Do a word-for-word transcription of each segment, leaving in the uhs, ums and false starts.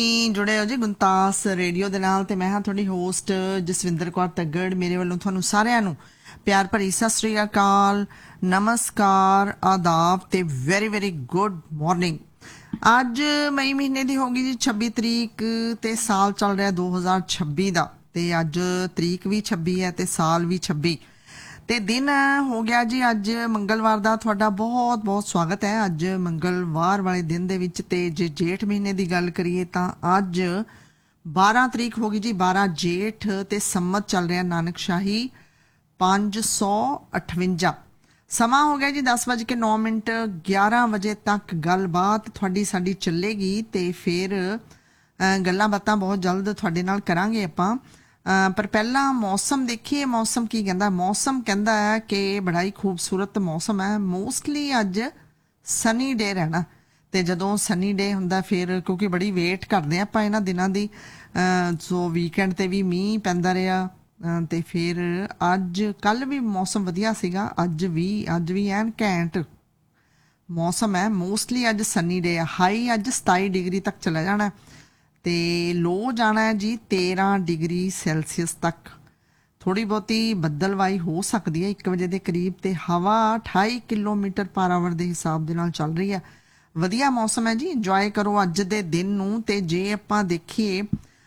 जुड़े हो जी गुणतास रेडियो दे नाल ते मैं हां तुहाडी होस्ट जसविंदर कौर तगड़। मेरे वालों तुहानू सारिआं नू प्यार भरी सत श्री अकाल, नमस्कार, आदाब ते वेरी वेरी गुड मॉर्निंग। अज मई महीने दी होगी जी छब्बी तरीक ते साल चल रहा दो हज़ार छब्बी दा ते अज तरीक भी छब्बी है ते साल भी छब्बी ते दिन हो गया जी। अज मंगलवार का थोड़ा बहुत बहुत स्वागत है। अज मंगलवार वाले दिन दे विच ते जे जेठ महीने की गल करिए तो अज बारह तरीक होगी जी, बारह जेठ ते सम्मत चल रहा नानक शाही पाँच सौ अठवंजा। समा हो गया जी दस बज के नौ मिनट। ग्यारह बजे तक गलबात थोड़ी साडी चलेगी ते फिर गल्लां बातां बहुत जल्द थोड़े नाल करांगे आपां। Uh, पर पहला मौसम देखिए, मौसम की कहता है। मौसम कहता है कि बड़ा ही खूबसूरत मौसम है। मोस्टली अज सनी डे रहना ते जदों सनी डे हुंदा फिर क्योंकि बड़ी वेट करते हैं आपां इन्हां दिनां दी। सो वीकेंड ते भी मीह पैंदा रहा ते फिर अज कल भी मौसम वधिया सीगा, अज भी अज भी एन घैंट मौसम है। मोस्टली अज सनी डे है। हाई अज सताई डिग्री तक चला जाना है ते लो जाना है जी तेरह डिग्री सैल्सीयस तक। थोड़ी बहुती बदलवाई हो सकती है एक बजे के करीब ते हवा अठाई किलोमीटर पर आवर के हिसाब के नाल चल रही है। वधिया मौसम है जी, इंजॉय करो अज दे दिन नूं। ते जे आपां देखिए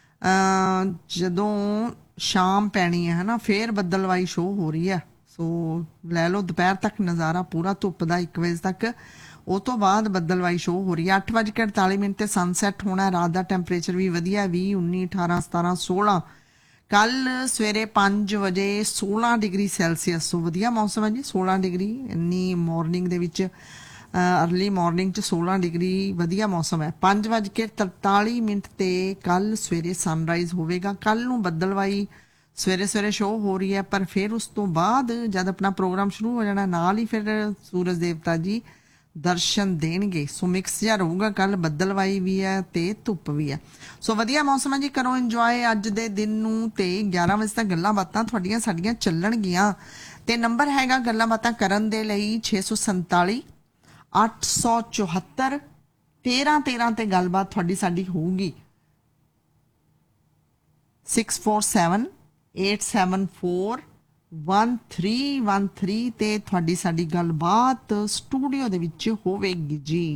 जदों शाम पैनी है ना फिर बदलवाई शो हो रही है। सो लै लो दोपहर तक नज़ारा पूरा धुप का एक बजे तक, उस तो बाद बदलवाई शो हो रही है। अठ बज के अड़ताली मिनट से सनसैट होना। रात का टैंपरेचर भी वधिया भी उन्नी अठारह सतारह सोलह। कल सवेरे पाँच बजे सोलह डिग्री सैल्सीयस। सो वधिया मौसम है जी, सोलह डिग्री इन्नी मॉर्निंग दे विच अर्ली मॉर्निंग च सोलह डिग्री वधिया मौसम है। पाँच बज के तरताली मिनट ते कल सवेरे सनराइज होवेगा। कल नूं बदलवाई सवेरे सवेरे शो हो रही है, पर फिर उस तो बाद जब अपना प्रोग्राम शुरू हो जाना नाल ही फिर सूरज देवता जी दर्शन देणगे। सो मिक्स जिहा रहूगा। कल बदलवाई भी है ते धुप भी है। सो वधिया मौसम है जी, करो इंजॉय अज दे दिन नूं ते ग्यारह बजे तक गल्लां बातां तुहाडीआं साडीआं चलणगीआं ते नंबर हैगा गल्लां बातां करन दे लई छे सौ संताली अठ सौ चौहत्तर तेरह तेरह ते गलबात तुहाडी साडी होऊगी। Six four seven eight seven four one three one three ते थोड़ी साडी गलबात स्टूडियो दे विच होवेगी जी।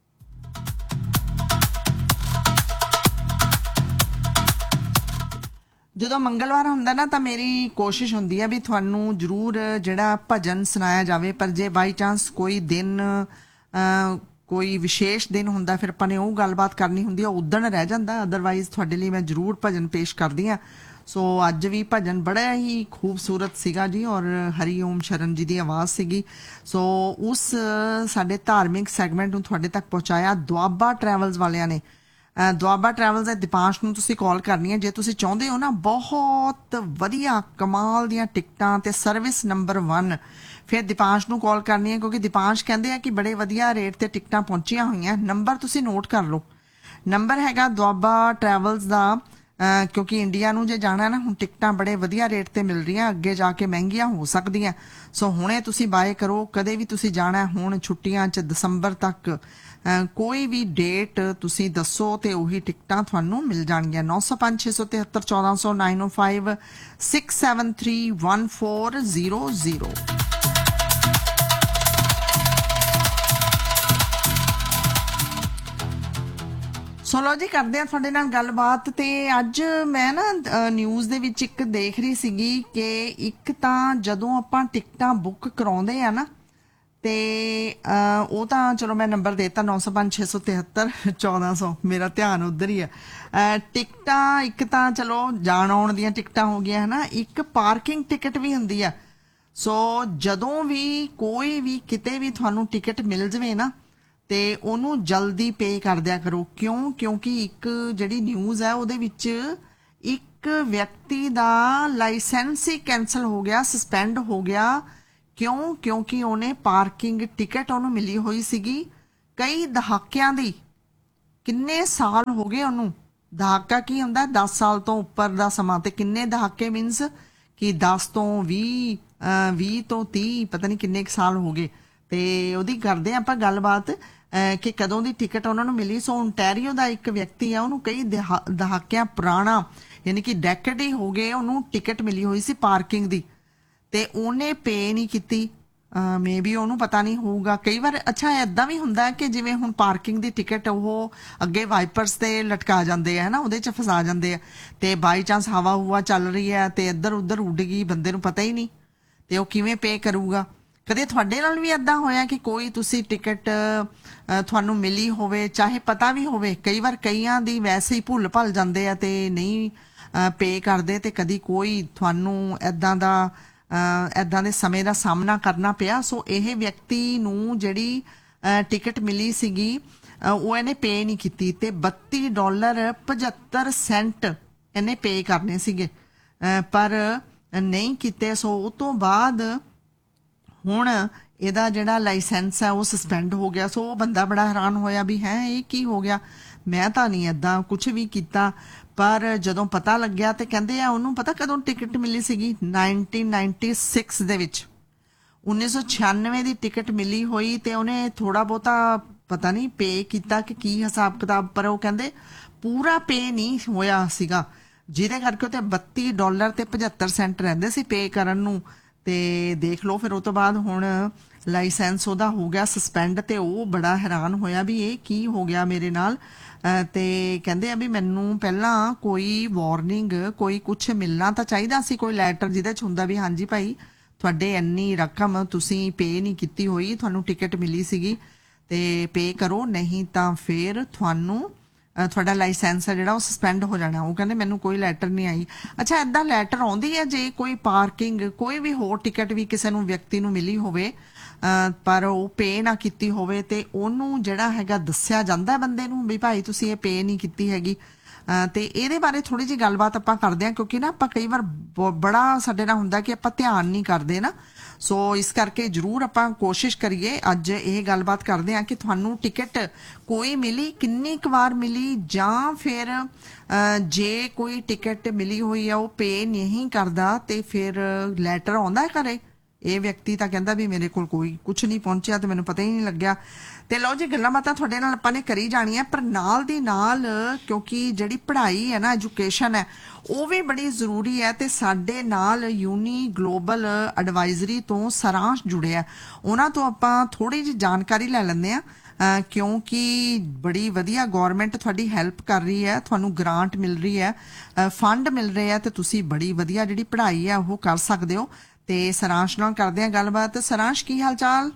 ਜਦੋਂ ਮੰਗਲਵਾਰ ਹੁੰਦਾ ਨਾ ਤਾਂ ਮੇਰੀ ਕੋਸ਼ਿਸ਼ ਹੁੰਦੀ ਹੈ ਵੀ ਤੁਹਾਨੂੰ ਜ਼ਰੂਰ ਜਿਹੜਾ ਭਜਨ ਸੁਣਾਇਆ ਜਾਵੇ। ਪਰ ਜੇ ਬਾਈ ਚਾਂਸ ਕੋਈ ਦਿਨ ਕੋਈ ਵਿਸ਼ੇਸ਼ ਦਿਨ ਹੁੰਦਾ ਫਿਰ ਆਪਾਂ ਨੇ ਉਹ ਗੱਲਬਾਤ ਕਰਨੀ ਹੁੰਦੀ ਹੈ, ਉਦਣ ਰਹਿ ਜਾਂਦਾ। ਅਦਰਵਾਈਜ਼ ਤੁਹਾਡੇ ਲਈ ਮੈਂ ਜ਼ਰੂਰ ਭਜਨ ਪੇਸ਼ ਕਰਦੀ ਹਾਂ। सो अज भी भजन बड़ा ही खूबसूरत सीगा जी और हरि ओम शरण जी की आवाज़ सीगी। सो उस साडे धार्मिक सैगमेंट नूं तुहाडे तक पहुँचाया दुआबा ट्रैवल्स वालियां ने। दुआबा ट्रैवल्स है दीपांश नूं तुसीं कॉल करनी है जे तुसीं चाहुंदे हो ना बहुत वधिया कमाल दियां टिकटां ते सर्विस नंबर वन। फिर दीपांश नूं कॉल करनी है क्योंकि दीपांश कहंदे आ कि बड़े वधिया रेट ते टिकटां पहुंचियां होईयां। नंबर तुसीं नोट कर लो, नंबर हैगा दुआबा ट्रैवल्स दा। Uh, क्योंकि इंडिया नूं जे जाना ना हुण टिकटां बड़े वधिया रेट ते मिल रही, अगे जाके महंगियां हो सकदियां। सो हुणे तुसीं बाय करो, कदे भी तुसीं जाना हुण छुट्टियां च दसंबर तक uh, कोई भी डेट तुसीं दसो ते उही टिकटां तुहानूं मिल जाणगीआं। नौ सौ पाँच छे सौ तिहत्तर चौदह सौ नाइन ओ five six seven three one four zero zero. सो लो जी करते हैं थोड़े नाल गलबात। ते अज मैं ना न्यूज़ दे विच एक देख रही सीगी कि एक तां जदों आपां टिकटां बुक कराउंदे आ ना ते वो तां चलो मैं नंबर देता नौ सौ पाँच छे सौ तिहत्तर चौदह सौ, मेरा ध्यान उधर ही है। टिकटां एक तां चलो जाण आउण दीयां टिकटां हो गईयां है ना, एक पार्किंग टिकट भी हुंदी है। सो जदों भी कोई भी किते भी तुहानूं टिकट मिल जावे ना ते ओनू जल्दी पे कर दिया करो। क्यों? क्योंकि एक जिहड़ी न्यूज़ है उहदे विच एक व्यक्ति दा लाइसेंस ही कैंसल हो गया, सस्पेंड हो गया। क्यों? क्योंकि उन्हें पार्किंग टिकट उन्होंने मिली हुई सीगी कई दहाकियां दी। किन्ने साल हो गए उन्होंने। दहाका की हुंदा दस साल तो उपर दा समा ते किन्ने दहाके मीनस कि दस तो भी भी तो तीह पता नहीं किन्ने साल हो गए। ते उहदी करदे आपां गलबात ਅਹ ਕਿ ਕਦੋਂ ਦੀ ਟਿਕਟ ਉਹਨਾਂ ਨੂੰ ਮਿਲੀ। ਸੋ ਓਨਟਾਰੀਓ ਦਾ ਇੱਕ ਵਿਅਕਤੀ ਆ, ਉਹਨੂੰ ਕਈ ਦਹਾ- ਦਹਾਕਿਆਂ ਪੁਰਾਣਾ ਯਾਨੀ ਕਿ ਡੈਕੇਡ ਹੀ ਹੋ ਗਏ ਉਹਨੂੰ ਟਿਕਟ ਮਿਲੀ ਹੋਈ ਸੀ ਪਾਰਕਿੰਗ ਦੀ, ਤੇ ਉਹਨੇ ਪੇ ਨਹੀਂ ਕੀਤੀ। ਮੇ ਬੀ ਉਹਨੂੰ ਪਤਾ ਨਹੀਂ ਹੋਊਗਾ ਕਈ ਵਾਰ। ਅੱਛਾ ਏਦਾਂ ਵੀ ਹੁੰਦਾ ਕਿ ਜਿਵੇਂ ਹੁਣ ਪਾਰਕਿੰਗ ਦੀ ਟਿਕਟ ਉਹ ਅੱਗੇ ਵਾਈਪਰਸ ਤੇ ਲਟਕਾ ਜਾਂਦੇ ਆ ਨਾ, ਉਹਦੇ ਚ ਫਸਾ ਜਾਂਦੇ ਆ, ਤੇ ਬਾਈ ਚਾਂਸ ਹਵਾ ਹੁਆ ਚੱਲ ਰਹੀ ਹੈ ਤੇ ਇੱਧਰ ਉੱਧਰ ਉੱਡ ਗਈ, ਬੰਦੇ ਨੂੰ ਪਤਾ ਹੀ ਨਹੀਂ, ਤੇ ਉਹ ਕਿਵੇਂ ਪੇ ਕਰੂਗਾ। ਕਦੇ ਤੁਹਾਡੇ ਨਾਲ ਵੀ ਏਦਾਂ ਹੋਇਆ ਕਿ ਕੋਈ ਤੁਸੀਂ ਟਿਕਟ ਤੁਹਾਨੂੰ ਮਿਲੀ ਹੋਵੇ, ਚਾਹੇ ਪਤਾ ਵੀ ਹੋਵੇ? ਕਈ ਵਾਰ ਕਈਆਂ ਦੀ ਵੈਸੇ ਹੀ ਭੁੱਲ ਭੱਲ ਜਾਂਦੇ ਆ ਤੇ ਨਹੀਂ ਪੇ ਕਰਦੇ, ਤੇ ਕਦੀ ਕੋਈ ਤੁਹਾਨੂੰ ਏਦਾਂ ਦਾ ਏਦਾਂ ਦੇ ਸਮੇਂ ਦਾ ਸਾਹਮਣਾ ਕਰਨਾ ਪਿਆ? ਸੋ ਇਹ ਵਿਅਕਤੀ ਨੂੰ ਜਿਹੜੀ ਟਿਕਟ ਮਿਲੀ ਸੀਗੀ ਉਹ ਇਹਨੇ ਪੇ ਨਹੀਂ ਕੀਤੀ, ਤੇ ਬੱਤੀ ਡਾਲਰ ਪਝੱਤਰ ਸੈਂਟ ਇਹਨੇ ਪੇ ਕਰਨੇ ਸੀਗੇ ਪਰ ਨਹੀਂ ਕੀਤੇ। ਸੋ ਉਹ ਤੋਂ ਬਾਅਦ ਹੁਣ ਇਹਦਾ ਜਿਹੜਾ ਲਾਇਸੈਂਸ ਹੈ ਉਹ ਸਸਪੈਂਡ ਹੋ ਗਿਆ। ਸੋ ਉਹ ਬੰਦਾ ਬੜਾ ਹੈਰਾਨ ਹੋਇਆ ਵੀ ਹੈ ਇਹ ਕੀ ਹੋ ਗਿਆ, ਮੈਂ ਤਾਂ ਨਹੀਂ ਏਦਾਂ ਕੁਛ ਵੀ ਕੀਤਾ। ਪਰ ਜਦੋਂ ਪਤਾ ਲੱਗਿਆ ਤੇ ਕਹਿੰਦੇ ਆ ਉਹਨੂੰ ਪਤਾ ਕਦੋਂ ਟਿਕਟ ਮਿਲੀ ਸੀਗੀ? ਨਾਈਨਟੀਨ ਨਾਈਨਟੀ ਸਿਕਸ ਦੇ ਵਿੱਚ, ਉੱਨੀ ਸੌ ਛਿਆਨਵੇਂ ਦੀ ਟਿਕਟ ਮਿਲੀ ਹੋਈ, ਤੇ ਉਹਨੇ ਥੋੜਾ ਬਹੁਤਾ ਪਤਾ ਨਹੀਂ ਪੇ ਕੀਤਾ ਕਿ ਕੀ ਹਿਸਾਬ ਕਿਤਾਬ, ਪਰ ਉਹ ਕਹਿੰਦੇ ਪੂਰਾ ਪੇ ਨਹੀਂ ਹੋਇਆ ਸੀਗਾ, ਜਿਹਦੇ ਕਰਕੇ ਉਹ ਤੇ ਬੱਤੀ ਡਾਲਰ ਤੇ ਪਝੱਤਰ ਸੈਂਟ ਰਹਿੰਦੇ ਸੀ ਪੇ ਕਰਨ ਨੂੰ। ਤੇ ਦੇਖ ਲਓ ਫਿਰ ਉਹ ਤੋਂ ਬਾਅਦ ਹੁਣ ਲਾਇਸੈਂਸ ਉਹਦਾ ਹੋ ਗਿਆ ਸਸਪੈਂਡ, ਤੇ ਉਹ ਬੜਾ ਹੈਰਾਨ ਹੋਇਆ ਵੀ ਇਹ ਕੀ ਹੋ ਗਿਆ ਮੇਰੇ ਨਾਲ। ਤੇ ਕਹਿੰਦੇ ਆ ਵੀ ਮੈਨੂੰ ਪਹਿਲਾਂ ਕੋਈ ਵਾਰਨਿੰਗ, ਕੋਈ ਕੁਛ ਮਿਲਣਾ ਤਾਂ ਚਾਹੀਦਾ ਸੀ, ਕੋਈ ਲੈਟਰ ਜਿਹਦੇ ਚ ਹੁੰਦਾ ਵੀ ਹਾਂਜੀ ਭਾਈ ਤੁਹਾਡੇ ਇੰਨੀ ਰਕਮ ਤੁਸੀਂ ਪੇ ਨਹੀਂ ਕੀਤੀ ਹੋਈ, ਤੁਹਾਨੂੰ ਟਿਕਟ ਮਿਲੀ ਸੀਗੀ ਤੇ ਪੇ ਕਰੋ, ਨਹੀਂ ਤਾਂ ਫਿਰ ਤੁਹਾਨੂੰ ਤੁਹਾਡਾ ਲਾਇਸੈਂਸ ਹੈ ਜਿਹੜਾ ਉਹ ਸਸਪੈਂਡ ਹੋ ਜਾਣਾ। ਉਹ ਕਹਿੰਦੇ ਮੈਨੂੰ ਕੋਈ ਲੈਟਰ ਨਹੀਂ ਆਈ। ਅੱਛਾ ਏਦਾਂ ਲੈਟਰ ਆਉਂਦੀ ਹੈ ਜੇ ਕੋਈ ਪਾਰਕਿੰਗ ਕੋਈ ਵੀ ਹੋਰ ਟਿਕਟ ਵੀ ਕਿਸੇ ਨੂੰ ਵਿਅਕਤੀ ਨੂੰ ਮਿਲੀ ਹੋਵੇ ਪਰ ਉਹ ਪੇ ਨਾ ਕੀਤੀ ਹੋਵੇ, ਤੇ ਉਹਨੂੰ ਜਿਹੜਾ ਹੈਗਾ ਦੱਸਿਆ ਜਾਂਦਾ ਬੰਦੇ ਨੂੰ ਵੀ ਭਾਈ ਤੁਸੀਂ ਇਹ ਪੇ ਨਹੀਂ ਕੀਤੀ ਹੈਗੀ? ਤੇ ਇਹਦੇ ਬਾਰੇ ਥੋੜੀ ਜਿਹੀ ਗੱਲਬਾਤ ਆਪਾਂ ਕਰਦੇ ਹਾਂ, ਕਿਉਂਕਿ ਨਾ ਆਪਾਂ ਕਈ ਵਾਰ ਬੜਾ ਸਾਡੇ ਨਾਲ ਹੁੰਦਾ ਕਿ ਆਪਾਂ ਧਿਆਨ ਨਹੀਂ ਕਰਦੇ ਨਾ। ਸੋ ਇਸ ਕਰਕੇ ਜ਼ਰੂਰ ਆਪਾਂ ਕੋਸ਼ਿਸ਼ ਕਰੀਏ ਅੱਜ ਇਹ ਗੱਲਬਾਤ ਕਰਦੇ ਹਾਂ ਕਿ ਤੁਹਾਨੂੰ ਟਿਕਟ ਕੋਈ ਮਿਲੀ, ਕਿੰਨੀ ਕੁ ਵਾਰ ਮਿਲੀ, ਜਾਂ ਫਿਰ ਜੇ ਕੋਈ ਟਿਕਟ ਮਿਲੀ ਹੋਈ ਆ ਉਹ ਪੇ ਨਹੀਂ ਕਰਦਾ ਤੇ ਫਿਰ ਲੈਟਰ ਆਉਂਦਾ ਘਰੇ? ਇਹ ਵਿਅਕਤੀ ਤਾਂ ਕਹਿੰਦਾ ਵੀ ਮੇਰੇ ਕੋਲ ਕੋਈ ਕੁਛ ਨਹੀਂ ਪਹੁੰਚਿਆ ਤੇ ਮੈਨੂੰ ਪਤਾ ਹੀ ਨਹੀਂ ਲੱਗਿਆ। ਤੇ ਲਓ ਜੀ ਗੱਲਾਂ ਬਾਤਾਂ ਤੁਹਾਡੇ ਨਾਲ ਆਪਾਂ ਨੇ ਕਰੀ ਜਾਣੀਆਂ, ਪਰ ਨਾਲ ਦੀ ਨਾਲ ਕਿਉਂਕਿ ਜਿਹੜੀ ਪੜ੍ਹਾਈ ਹੈ ਨਾ, ਐਜੂਕੇਸ਼ਨ ਹੈ, ਉਹ ਵੀ ਬੜੀ ਜ਼ਰੂਰੀ ਹੈ। ਤੇ ਸਾਡੇ ਨਾਲ ਯੂਨੀ ਗਲੋਬਲ ਐਡਵਾਈਜ਼ਰੀ ਤੋਂ ਸਾਰਾਂਸ਼ ਜੁੜਿਆ, ਉਹਨਾਂ ਤੋਂ ਆਪਾਂ ਥੋੜੀ ਜਿਹੀ ਜਾਣਕਾਰੀ ਲੈ ਲੈਂਦੇ ਹਾਂ ਕਿਉਂਕਿ ਬੜੀ ਵਧੀਆ ਗੌਰਮੈਂਟ ਤੁਹਾਡੀ ਹੈਲਪ ਕਰ ਰਹੀ ਹੈ, ਤੁਹਾਨੂੰ ਗ੍ਰਾਂਟ ਮਿਲ ਰਹੀ ਹੈ, ਫੰਡ ਮਿਲ ਰਹੇ ਆ, ਤੇ ਤੁਸੀਂ ਬੜੀ ਵਧੀਆ ਜਿਹੜੀ ਪੜ੍ਹਾਈ ਹੈ ਉਹ ਕਰ ਸਕਦੇ ਹੋ। ਤੇ ਸਾਰਾਂਸ਼ ਨਾਲ ਕਰਦੇ ਹਾਂ ਗੱਲਬਾਤ। ਸਾਰਾਂਸ਼ ਕੀ ਹਾਲ ਚਾਲ?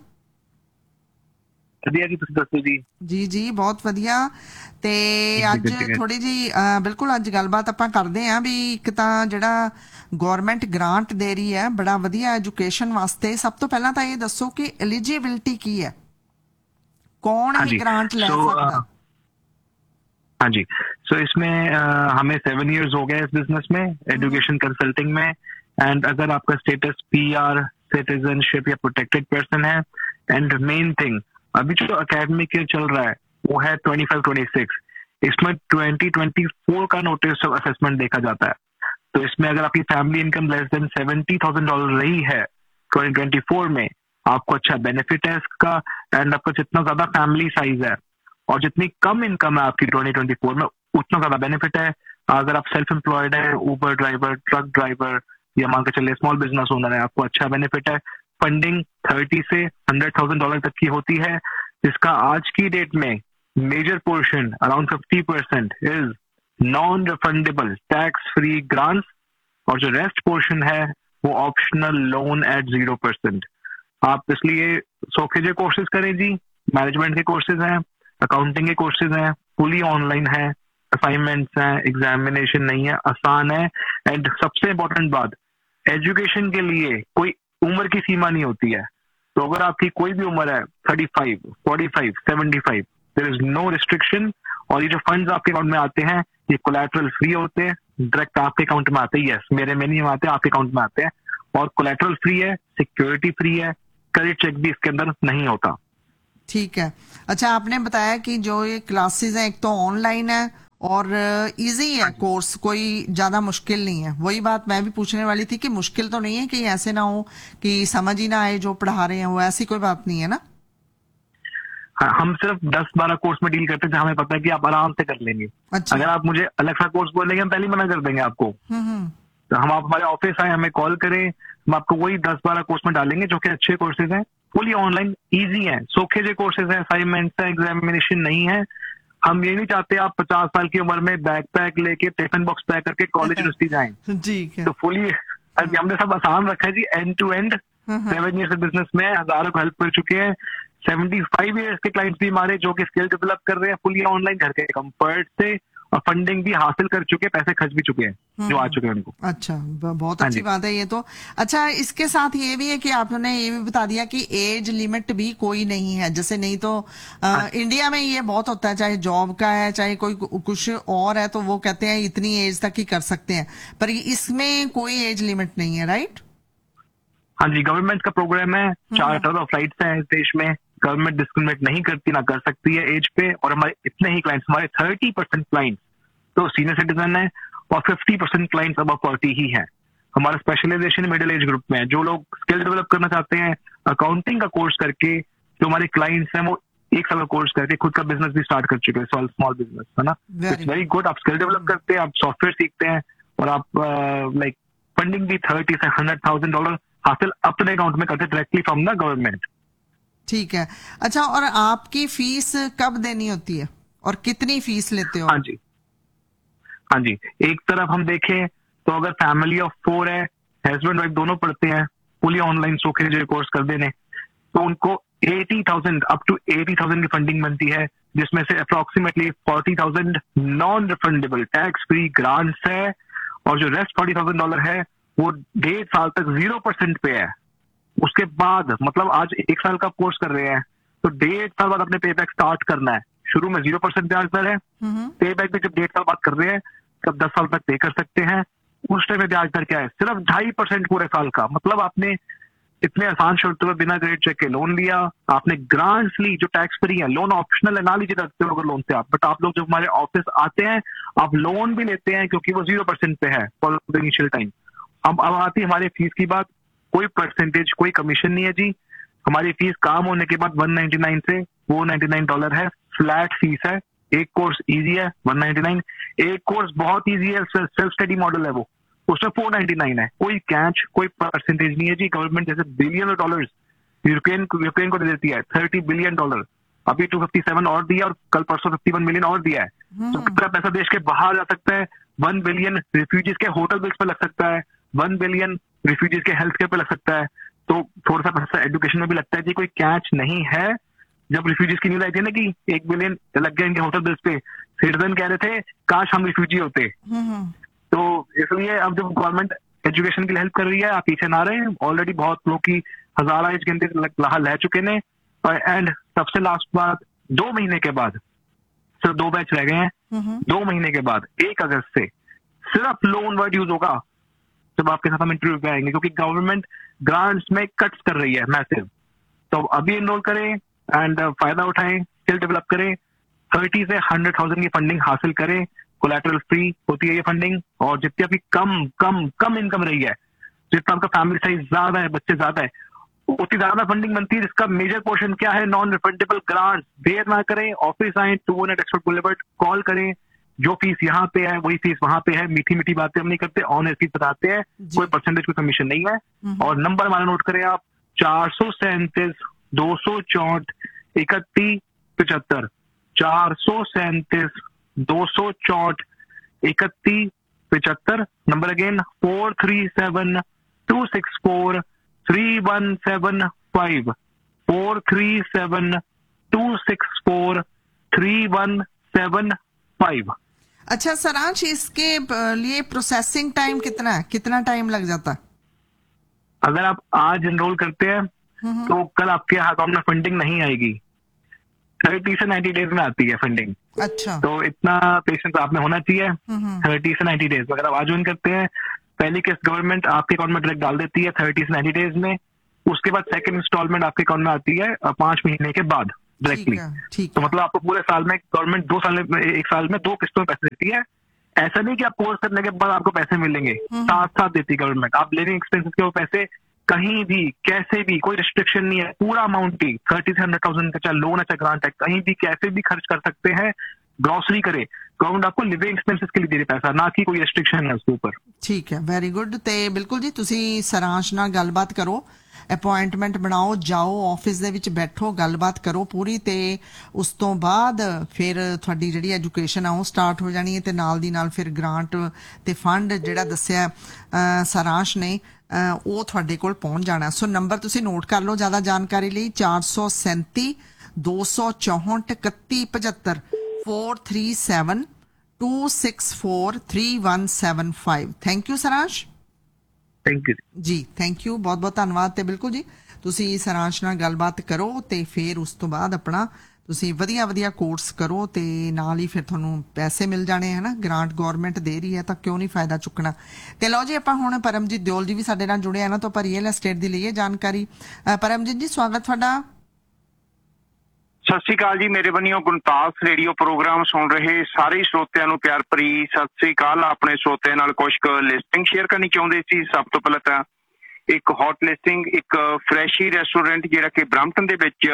ਵਧੀਆ ਜੀ, ਤੁਸੀਂ ਦੱਸੋ ਜੀ? ਜੀ ਜੀ ਬਹੁਤ ਵਧੀਆ। ਤੇ ਅੱਜ ਥੋੜੀ ਜੀ ਬਿਲਕੁਲ ਅੱਜ ਗੱਲਬਾਤ ਆਪਾਂ ਕਰਦੇ ਹਾਂ ਵੀ ਇੱਕ ਤਾਂ ਜਿਹੜਾ ਗੌਰਮੈਂਟ ਗ੍ਰਾਂਟ ਦੇ ਰਹੀ ਹੈ ਬੜਾ ਵਧੀਆ ਐਜੂਕੇਸ਼ਨ ਵਾਸਤੇ, ਸਭ ਤੋਂ ਪਹਿਲਾਂ ਤਾਂ ਇਹ ਦੱਸੋ कि एलिजिबिलिटी की है, कौन हाँ ये जी, ग्रांट ले so, सकता? uh, हाँ जी, सो so इसमें uh, हमें सेवन इयर्स हो गए इस बिजनेस में, एजुकेशन कंसल्टिंग में। एंड अगर आपका स्टेटस पीआर, सिटीजनशिप या प्रोटेक्टेड पर्सन है, एंड मेन थिंग अभी जो एकेडमिक ईयर चल रहा है वो है ट्वेंटी फाइव ट्वेंटी सिक्स, इसमें ट्वेंटी ट्वेंटी फोर का नोटिस ऑफ असेसमेंट देखा जाता है। तो इसमें अगर आपकी family income less than seventy thousand dollar रही है ट्वेंटी ट्वेंटी फोर में, आपको अच्छा बेनिफिट है इसका। एंड आपका जितना ज्यादा फैमिली साइज है और जितनी कम इनकम है आपकी ट्वेंटी ट्वेंटी फोर में, उतना ज्यादा बेनिफिट है। अगर आप सेल्फ एम्प्लॉयड है, ऊबर ड्राइवर, ट्रक ड्राइवर या मान के चलिए स्मॉल बिजनेस ओनर है, आपको अच्छा बेनिफिट है। फंडिंग थर्टी से हंड्रेड थाउजेंड डॉलर तक की होती है, जिसका आज की डेट में major portion around fifty percent is non refundable tax free grants, और जो रेस्ट पोर्शन है वो optional loan eight zero percent. आप इसलिए सौखेजे कोर्सेज करें जी, मैनेजमेंट के कोर्सेज हैं, अकाउंटिंग के कोर्सेज हैं, फुली ऑनलाइन है, असाइनमेंट्स हैं, एग्जामिनेशन नहीं है, आसान है। एंड सबसे इंपॉर्टेंट बात, एजुकेशन के लिए कोई उम्र की सीमा नहीं होती है। तो अगर आपकी कोई भी उम्र है thirty five, forty five, seventy five, there is no restriction. और ये जो फंड्स आपके अकाउंट में आते हैं ये कोलैटरल फ्री होते हैं, डायरेक्ट आपके अकाउंट में आते हैं। यस, मेरे में नहीं आते, आपके अकाउंट में आते हैं, और कोलैटरल फ्री है, सिक्योरिटी फ्री है, क्रेडिट चेक भी इसके अंदर नहीं होता। ठीक है। अच्छा, आपने बताया कि जो ये क्लासेस हैं एक तो ऑनलाइन है और इजी है कोर्स, कोई ज्यादा मुश्किल नहीं है। वही बात मैं भी पूछने वाली थी कि मुश्किल तो नहीं है कि ऐसे ना हो कि समझ ही ना आए जो पढ़ा रहे हैं, वो ऐसी कोई बात नहीं है ना? हाँ, हम सिर्फ दस बारह कोर्स में डील करते हैं जहाँ हमें पता है कि आप आराम से कर लेंगे। अच्छा। अगर आप मुझे अलग सा कोर्स बोलेंगे हम पहले ही मना कर देंगे आपको। हम्म हम्म तो हम आप हमारे ऑफिस आए, हमें कॉल करें, हम आपको वही दस बारह कोर्स में डालेंगे जो कि अच्छे कोर्सेज हैं, फुली ऑनलाइन, इजी हैं, सोखे जो कोर्सेज हैं, असाइनमेंट्स हैं, एग्जामिनेशन नहीं है। हम ये नहीं चाहते आप पचास साल की उम्र में बैग पैक लेके टिफिन बॉक्स पैक करके कॉलेज यूनिवर्सिटी जाएं। ठीक है। तो फुली हमने सब आसान रखा है जी, and to and. Seven year से बिजनेस में हजारों को हेल्प कर चुके हैं। सेवेंटी फाइव ईयर्स के क्लाइंट्स भी हमारे जो कि स्किल डेवलप कर रहे हैं फुली ऑनलाइन घर के कंफर्ट से, और फंडिंग भी हासिल कर चुके हैं, पैसे खर्च भी चुके हैं जो आ चुके हैं उनको। अच्छा, ब- बहुत हाँ अच्छी जी। बात है ये तो। अच्छा, इसके साथ ये भी है कि आपने ये भी बता दिया कि एज लिमिट भी कोई नहीं है, जैसे नहीं तो आ, इंडिया में ये बहुत होता है, चाहे जॉब का है चाहे कोई कु- कुछ और है, तो वो कहते हैं इतनी एज तक ही कर सकते हैं, पर इसमें कोई एज लिमिट नहीं है, राइट? हाँ जी, गवर्नमेंट का प्रोग्राम है, चार्टर ऑफ राइट्स है इस देश में, गवर्नमेंट डिस्क्रिमिनेट नहीं करती, ना कर सकती है एज पे। और हमारे इतने ही क्लाइंट्स, हमारे थर्टी परसेंट क्लाइंट्स तो सीनियर सिटीजन है और फिफ्टी परसेंट क्लाइंट्स अब फोर्टी ही है। हमारा स्पेशलाइजेशन मिडिल एज ग्रुप में है। जो लोग स्किल डेवलप करना चाहते हैं अकाउंटिंग का कोर्स करके, जो हमारे क्लाइंट्स हैं वो एक साल का कोर्स करके खुद का बिजनेस भी स्टार्ट कर चुके हैं, स्मॉल बिजनेस, है ना। It's very good. आप स्किल डेवलप करते हैं, आप सॉफ्टवेयर सीखते हैं और आप लाइक फंडिंग भी थर्टी से हंड्रेड थाउजेंड डॉलर हासिल अपने अकाउंट में करते डायरेक्टली फ्रॉम द गवर्नमेंट। ठीक है। अच्छा, और आपकी फीस कब देनी होती है और कितनी फीस लेते हो? हाँ जी, हाँ जी, एक तरफ हम देखें तो अगर फैमिली ऑफ फोर है, हस्बैंड वाइफ दोनों पढ़ते हैं, फुली ऑनलाइन सोखे जो कोर्स कर देने, तो उनको eighty thousand up to eighty thousand की फंडिंग बनती है, जिसमें से approximately forty thousand non refundable tax free grants है, और जो रेस्ट फोर्टी थाउजेंड डॉलर है वो डेढ़ साल तक जीरो परसेंट पे है। उसके बाद मतलब आज एक साल का कोर्स कर रहे हैं तो डेढ़ साल बाद अपने पे बैक स्टार्ट करना है। शुरू में जीरो परसेंट ब्याज दर है, पे बैक भी जब डेढ़ साल बाद कर रहे हैं तब दस साल तक पे कर सकते हैं। उस टाइम में ब्याज दर क्या है? सिर्फ ढाई परसेंट पूरे साल का। मतलब आपने इतने आसान शर्तों में बिना क्रेडिट चेक के लोन लिया, आपने ग्रांट्स ली जो टैक्स फ्री है, लोन ऑप्शनल है, ना लीजिए रखते हो अगर लोन से आप, बट आप लोग जब हमारे ऑफिस आते हैं आप लोन भी लेते हैं क्योंकि वो जीरो परसेंट पे है फॉर द इनिशियल टाइम। अब अब आती है हमारी फीस की बात। कोई परसेंटेज कोई कमीशन नहीं है जी। हमारी फीस काम होने के बाद वन नाइन्टी नाइन से फोर नाइन्टी नाइन डॉलर है, फ्लैट फीस है। एक कोर्स इजी है वन नाइन्टी नाइन, एक कोर्स बहुत इजी है, सेल्फ स्टडी मॉडल है, वो उसमें फोर नाइन्टी नाइन है। कोई कैच कोई परसेंटेज नहीं है जी। गवर्नमेंट जैसे बिलियन डॉलर्स यूक्रेन यूक्रेन को दे देती है, थर्टी बिलियन डॉलर, अभी टू फिफ्टी सेवन और दिया और कल परसों फिफ्टी वन मिलियन और दिया है। तो कितना पैसा देश के बाहर जा सकता है? वन बिलियन रिफ्यूजीज के होटल बिल्स पे लग सकता है, वन बिलियन रिफ्यूजीज के हेल्थ केयर पे लग सकता है, तो थोड़ा सा पैसा एजुकेशन में भी लगता है जी। कोई कैच नहीं है। जब रिफ्यूजीज की न्यूज आई थी ना कि एक बिलियन लग गया इनके होटल बिल्स पे, सिटीजन कह रहे थे काश हम रिफ्यूजी होते। तो इसलिए अब जब गवर्नमेंट एजुकेशन के लिए हेल्प कर रही है, आप पीछे ना रहे। ऑलरेडी बहुत लोग की हजार एज गिनती लह चुके ने। एंड सबसे लास्ट बात, दो महीने के बाद सिर्फ दो बैच रह गए हैं। दो महीने के बाद एक अगस्त से सिर्फ लोन वर्ड यूज होगा जब आपके साथ हम इंटरव्यू पे आएंगे, क्योंकि गवर्नमेंट ग्रांट्स में कट्स कर रही है मैसिव। तो अभी इनरोल करें एंड फायदा उठाएं, स्किल डेवलप करें, थर्टी से हंड्रेड थाउजेंड की फंडिंग हासिल करें। कोलैटरल फ्री होती है ये फंडिंग, और जितनी आपकी कम कम कम इनकम रही है, जितना आपका फैमिली साइज ज्यादा है, बच्चे ज्यादा है, उतनी ज्यादा फंडिंग बनती है, जिसका मेजर पोर्शन क्या है? Non refundable grants. देर ना करें, ऑफिस आए, to one eight expert boulevard, call करें। जो फीस यहाँ पे है वही फीस वहां पे है। मीठी मीठी बातें हम नहीं करते, ऑन फीस बताते हैं, कोई परसेंटेज कोई कमीशन नहीं है। और नंबर हमारा नोट करें आप, चार सौ सैंतीस दो सौ चौंठ इकतीस पिछहत्तर, चार सौ सैंतीस दो सौ चौंठ इकतीस पिछहत्तर। Number again four three seven to six four three one seven five, four three seven to six four three one seven five. अच्छा सरांश, इसके लिए प्रोसेसिंग टाइम कितना है? कितना टाइम लग जाता है? अगर आप आज एनरोल करते हैं तो कल आपके अकाउंट में फंडिंग नहीं आएगी, थर्टी से नाइन्टी डेज में आती है फंडिंग। अच्छा, तो इतना पेशेंस आप में होना चाहिए। थर्टी से नाइन्टी डेज अगर आप आज ज्वाइन करते हैं, पहली किस्त गवर्नमेंट आपके अकाउंट में डायरेक्ट डाल देती है थर्टी से नाइन्टी डेज में। उसके बाद सेकंड इंस्टॉलमेंट आपके अकाउंट में आती है पांच महीने के बाद डायरेक्टली। तो मतलब आपको पूरे साल में गवर्नमेंट दो साल में एक साल में दो किस्तों में पैसे देती है। ऐसा नहीं कि आप कोर्स करने के बाद आपको पैसे मिलेंगे, साथ साथ देती है गवर्नमेंट। आप लिविंग एक्सपेंसेस के वो पैसे कहीं भी कैसे भी कोई रिस्ट्रिक्शन नहीं है, पूरा अमाउंट ही थर्टी से हंड्रेड थाउजेंड का, चाहे लोन है चाहे ग्रांट है, कहीं भी कैसे भी खर्च कर सकते हैं। ग्रॉसरी करे, गवर्नमेंट आपको लिविंग एक्सपेंसेस के लिए दे रही पैसा, ना कि कोई रिस्ट्रिक्शन है उसके ऊपर। ठीक है, वेरी गुड। ਤੇ ਬਿਲਕੁਲ ਜੀ ਤੁਸੀਂ ਸਾਰਾਂਸ਼ ਨਾਲ ਗੱਲਬਾਤ ਕਰੋ, ਅਪਾਇੰਟਮੈਂਟ ਬਣਾਓ, ਜਾਓ ਆਫਿਸ ਦੇ ਵਿੱਚ ਬੈਠੋ, ਗੱਲਬਾਤ ਕਰੋ ਪੂਰੀ, ਤੇ ਉਸ ਤੋਂ ਬਾਅਦ ਫਿਰ ਤੁਹਾਡੀ ਜਿਹੜੀ ਐਜੂਕੇਸ਼ਨ ਆ ਉਹ ਸਟਾਰਟ ਹੋ ਜਾਣੀ ਹੈ, ਤੇ ਨਾਲ ਦੀ ਨਾਲ ਫਿਰ ਗ੍ਰਾਂਟ ਤੇ ਫੰਡ ਜਿਹੜਾ ਦੱਸਿਆ ਸਾਰਾਂਸ਼ ਨੇ ਉਹ ਤੁਹਾਡੇ ਕੋਲ ਪਹੁੰਚ ਜਾਣਾ। ਸੋ ਨੰਬਰ ਤੁਸੀਂ ਨੋਟ ਕਰ ਲਓ ਜ਼ਿਆਦਾ ਜਾਣਕਾਰੀ ਲਈ, ਚਾਰ ਸੌ ਸੈਂਤੀ ਦੋ ਸੌ ਚੌਂਹਠ ਇਕੱਤੀ ਪਝੱਤਰ four three seven to six four three one seven five. Thank you Saransh. Thank you ji, thank you, बहुत बहुत धन्यवाद। ਤੇ ਬਿਲਕੁਲ ਜੀ ਤੁਸੀਂ ਸਰਾਂਸ਼ ਨਾਲ ਗੱਲਬਾਤ ਕਰੋ ਤੇ ਫਿਰ ਉਸ ਤੋਂ ਬਾਅਦ ਆਪਣਾ ਤੁਸੀਂ ਵਧੀਆ ਵਧੀਆ ਕੋਰਸ ਕਰੋ ਤੇ ਨਾਲ ਹੀ ਫਿਰ ਤੁਹਾਨੂੰ ਪੈਸੇ ਮਿਲ ਜਾਣੇ ਹੈ ਨਾ, ਗ੍ਰਾਂਟ ਗਵਰਨਮੈਂਟ ਦੇ ਰਹੀ ਹੈ ਤਾਂ ਕਿਉਂ ਨਹੀਂ ਫਾਇਦਾ ਚੁੱਕਣਾ। ਤੇ ਲਓ ਜੀ ਆਪਾਂ ਹੁਣ ਪਰਮਜੀਤ ਦਿਓਲ ਜੀ ਵੀ ਸਾਡੇ ਨਾਲ ਜੁੜੇ ਆ ਨਾ, ਤੋਂ ਆਪਾਂ ਰੀਅਲ ਐਸਟੇਟ ਦੀ ਲਈਏ ਜਾਣਕਾਰੀ। ਪਰਮਜੀਤ ਜੀ ਸਵਾਗਤ ਤੁਹਾਡਾ। ਸਤਿ ਸ਼੍ਰੀ ਅਕਾਲ ਜੀ, ਮੇਰੇ ਵੱਲੋਂ ਗੁਣਤਾਸ ਰੇਡੀਓ ਪ੍ਰੋਗਰਾਮ ਸੁਣ ਰਹੇ ਸਾਰੇ ਸਰੋਤਿਆਂ ਨੂੰ ਪਿਆਰ ਭਰੀ ਸਤਿ ਸ਼੍ਰੀ ਅਕਾਲ। ਆਪਣੇ ਸਰੋਤਿਆਂ ਨਾਲ ਕੁਝ ਕੁ ਲਿਸਟਿੰਗ ਸ਼ੇਅਰ ਕਰਨੀ ਚਾਹੁੰਦੇ ਸੀ। ਸਭ ਤੋਂ ਪਹਿਲਾਂ ਤਾਂ ਇੱਕ ਹੌਟ ਲਿਸਟਿੰਗ, ਇੱਕ ਫਰੈਸ਼ੀ ਰੈਸਟੋਰੈਂਟ ਜਿਹੜਾ ਕਿ ਬਰੈਂਪਟਨ ਦੇ ਵਿੱਚ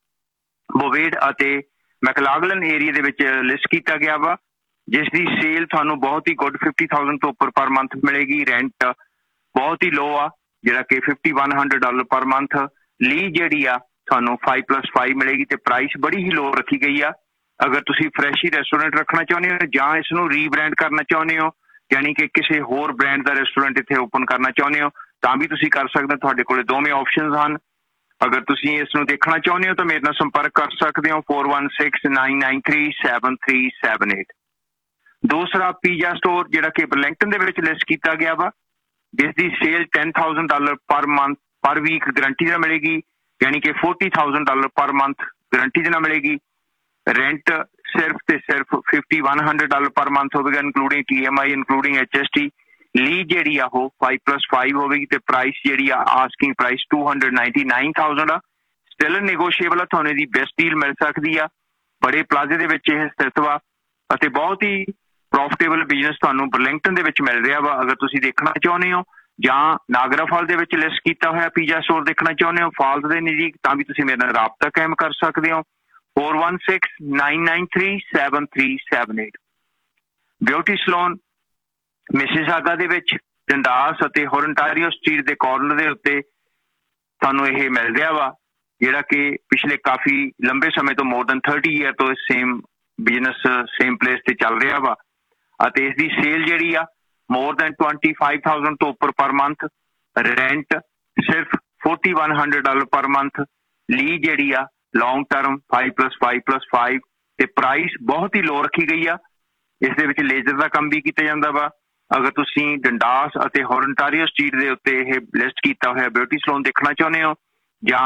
ਬੋਵੇਡ ਅਤੇ ਮੈਕਲਾਗਲਨ ਏਰੀਆ ਦੇ ਵਿੱਚ ਲਿਸਟ ਕੀਤਾ ਗਿਆ ਵਾ, ਜਿਸ ਦੀ ਸੇਲ ਤੁਹਾਨੂੰ ਬਹੁਤ ਹੀ ਗੁੱਡ ਫਿਫਟੀ ਥਾਊਜ਼ੈਂਡ ਤੋਂ ਉੱਪਰ ਪਰ ਮੰਥ ਮਿਲੇਗੀ। ਰੈਂਟ ਬਹੁਤ ਹੀ ਲੋ ਆ, ਜਿਹੜਾ ਕਿ fifty one hundred dollar per month. ਲੀ ਜਿਹੜੀ ਆ ਤੁਹਾਨੂੰ फाइव प्लस फाइव मिलेगी, ਤੇ ਪ੍ਰਾਈਸ ਬੜੀ ਹੀ ਲੋ ਰੱਖੀ ਗਈ ਆ। ਅਗਰ ਤੁਸੀਂ ਫਰੈਸ਼ੀ ਰੈਸਟੋਰੈਂਟ ਰੱਖਣਾ ਚਾਹੁੰਦੇ ਹੋ ਜਾਂ ਇਸ ਨੂੰ ਰੀਬ੍ਰਾਂਡ ਕਰਨਾ ਚਾਹੁੰਦੇ ਹੋ, ਯਾਨੀ ਕਿ ਕਿਸੇ ਹੋਰ ਬ੍ਰਾਂਡ ਦਾ ਰੈਸਟੋਰੈਂਟ ਇੱਥੇ ਓਪਨ ਕਰਨਾ ਚਾਹੁੰਦੇ ਹੋ, ਤਾਂ ਵੀ ਤੁਸੀਂ ਕਰ ਸਕਦੇ ਹੋ। ਤੁਹਾਡੇ ਕੋਲੇ ਦੋਵੇਂ ਆਪਸ਼ਨਸ ਹਨ। ਅਗਰ ਤੁਸੀਂ ਇਸ ਨੂੰ ਦੇਖਣਾ ਚਾਹੁੰਦੇ ਹੋ ਤਾਂ ਮੇਰੇ ਨਾਲ ਸੰਪਰਕ ਕਰ ਸਕਦੇ ਹੋ four one six nine nine three seven three seven eight. ਦੂਸਰਾ ਪੀਜ਼ਾ ਸਟੋਰ ਜਿਹੜਾ ਕਿ ਬਰਲਿੰਗਟਨ ਦੇ ਵਿੱਚ ਲਿਸਟ ਕੀਤਾ ਗਿਆ ਵਾ, ਜਿਸ ਦੀ sale ten thousand dollar per month पर वीक गारंटी ਨਾਲ ਮਿਲੇਗੀ, यानी कि forty thousand dollar per month guarantee देना मिलेगी। रेंट सिर्फ ते सिर्फ fifty one hundred dollar per month होगा, इंक्लूडिंग टी एम आई इंक्लूडिंग एच एस टी। ली जी हो फाइव प्लस फाइव होगी, तो price ji asking price to hundred ninety nine thousand uh. Still negotiable आ, थानू दी बेस्ट डील मिल सकती आ। बड़े प्लाजे दे विच यह स्थित वा अते बहुत ही प्रॉफिटेबल बिजनेस थानू बर्लिंगटन दे विच मिल रहा वा। अगर तुसीं देखना चाहुंदे हो ਜਾਂ ਨਾਗਰਾ ਫਾਲ ਦੇ ਵਿੱਚ ਲਿਸਟ ਕੀਤਾ ਹੋਇਆ ਪੀਜ਼ਾ ਸਟੋਰ ਦੇਖਣਾ ਚਾਹੁੰਦੇ ਹੋ ਫਾਲਸ ਦੇ ਨਜ਼ਦੀਕ, ਤਾਂ ਵੀ ਤੁਸੀਂ ਮੇਰੇ ਨਾਲ ਰਾਬਤਾ ਕਾਇਮ ਕਰ ਸਕਦੇ ਹੋ four one six nine nine three seven three seven eight. Beauty salon Mississauga ਦੇ ਵਿੱਚ ਡੰਡਾਸ ਅਤੇ ਹੋਰਨਟਾਰੀਓ ਸਟਰੀਟ ਦੇ ਕਾਰਨਰ ਦੇ ਉੱਤੇ ਤੁਹਾਨੂੰ ਇਹ ਮਿਲ ਰਿਹਾ ਵਾ, ਜਿਹੜਾ ਕਿ ਪਿਛਲੇ ਕਾਫੀ ਲੰਬੇ ਸਮੇਂ ਤੋਂ ਮੋਰ ਦੈਨ ਥਰਟੀ ਈਅਰ ਤੋਂ ਸੇਮ ਬਿਜ਼ਨਸ ਸੇਮ ਪਲੇਸ ਤੇ ਚੱਲ ਰਿਹਾ ਵਾ। ਅਤੇ ਇਸ ਦੀ ਸੇਲ ਜਿਹੜੀ ਆ more than twenty five thousand तो ऊपर पर मंथ। रेंट सिर्फ forty one hundred dollar per month. ली जी आ long term five plus five plus five, ते प्राइस बहुत ही लो रखी गई आ। इस दे विच लेजर का काम भी किया जाता वा। अगर तुसीं डंडास अते होरनटारियो स्ट्रीट दे उत्ते यह लिस्ट किया होया ब्यूटी सलून देखना चाहुंदे हो, जां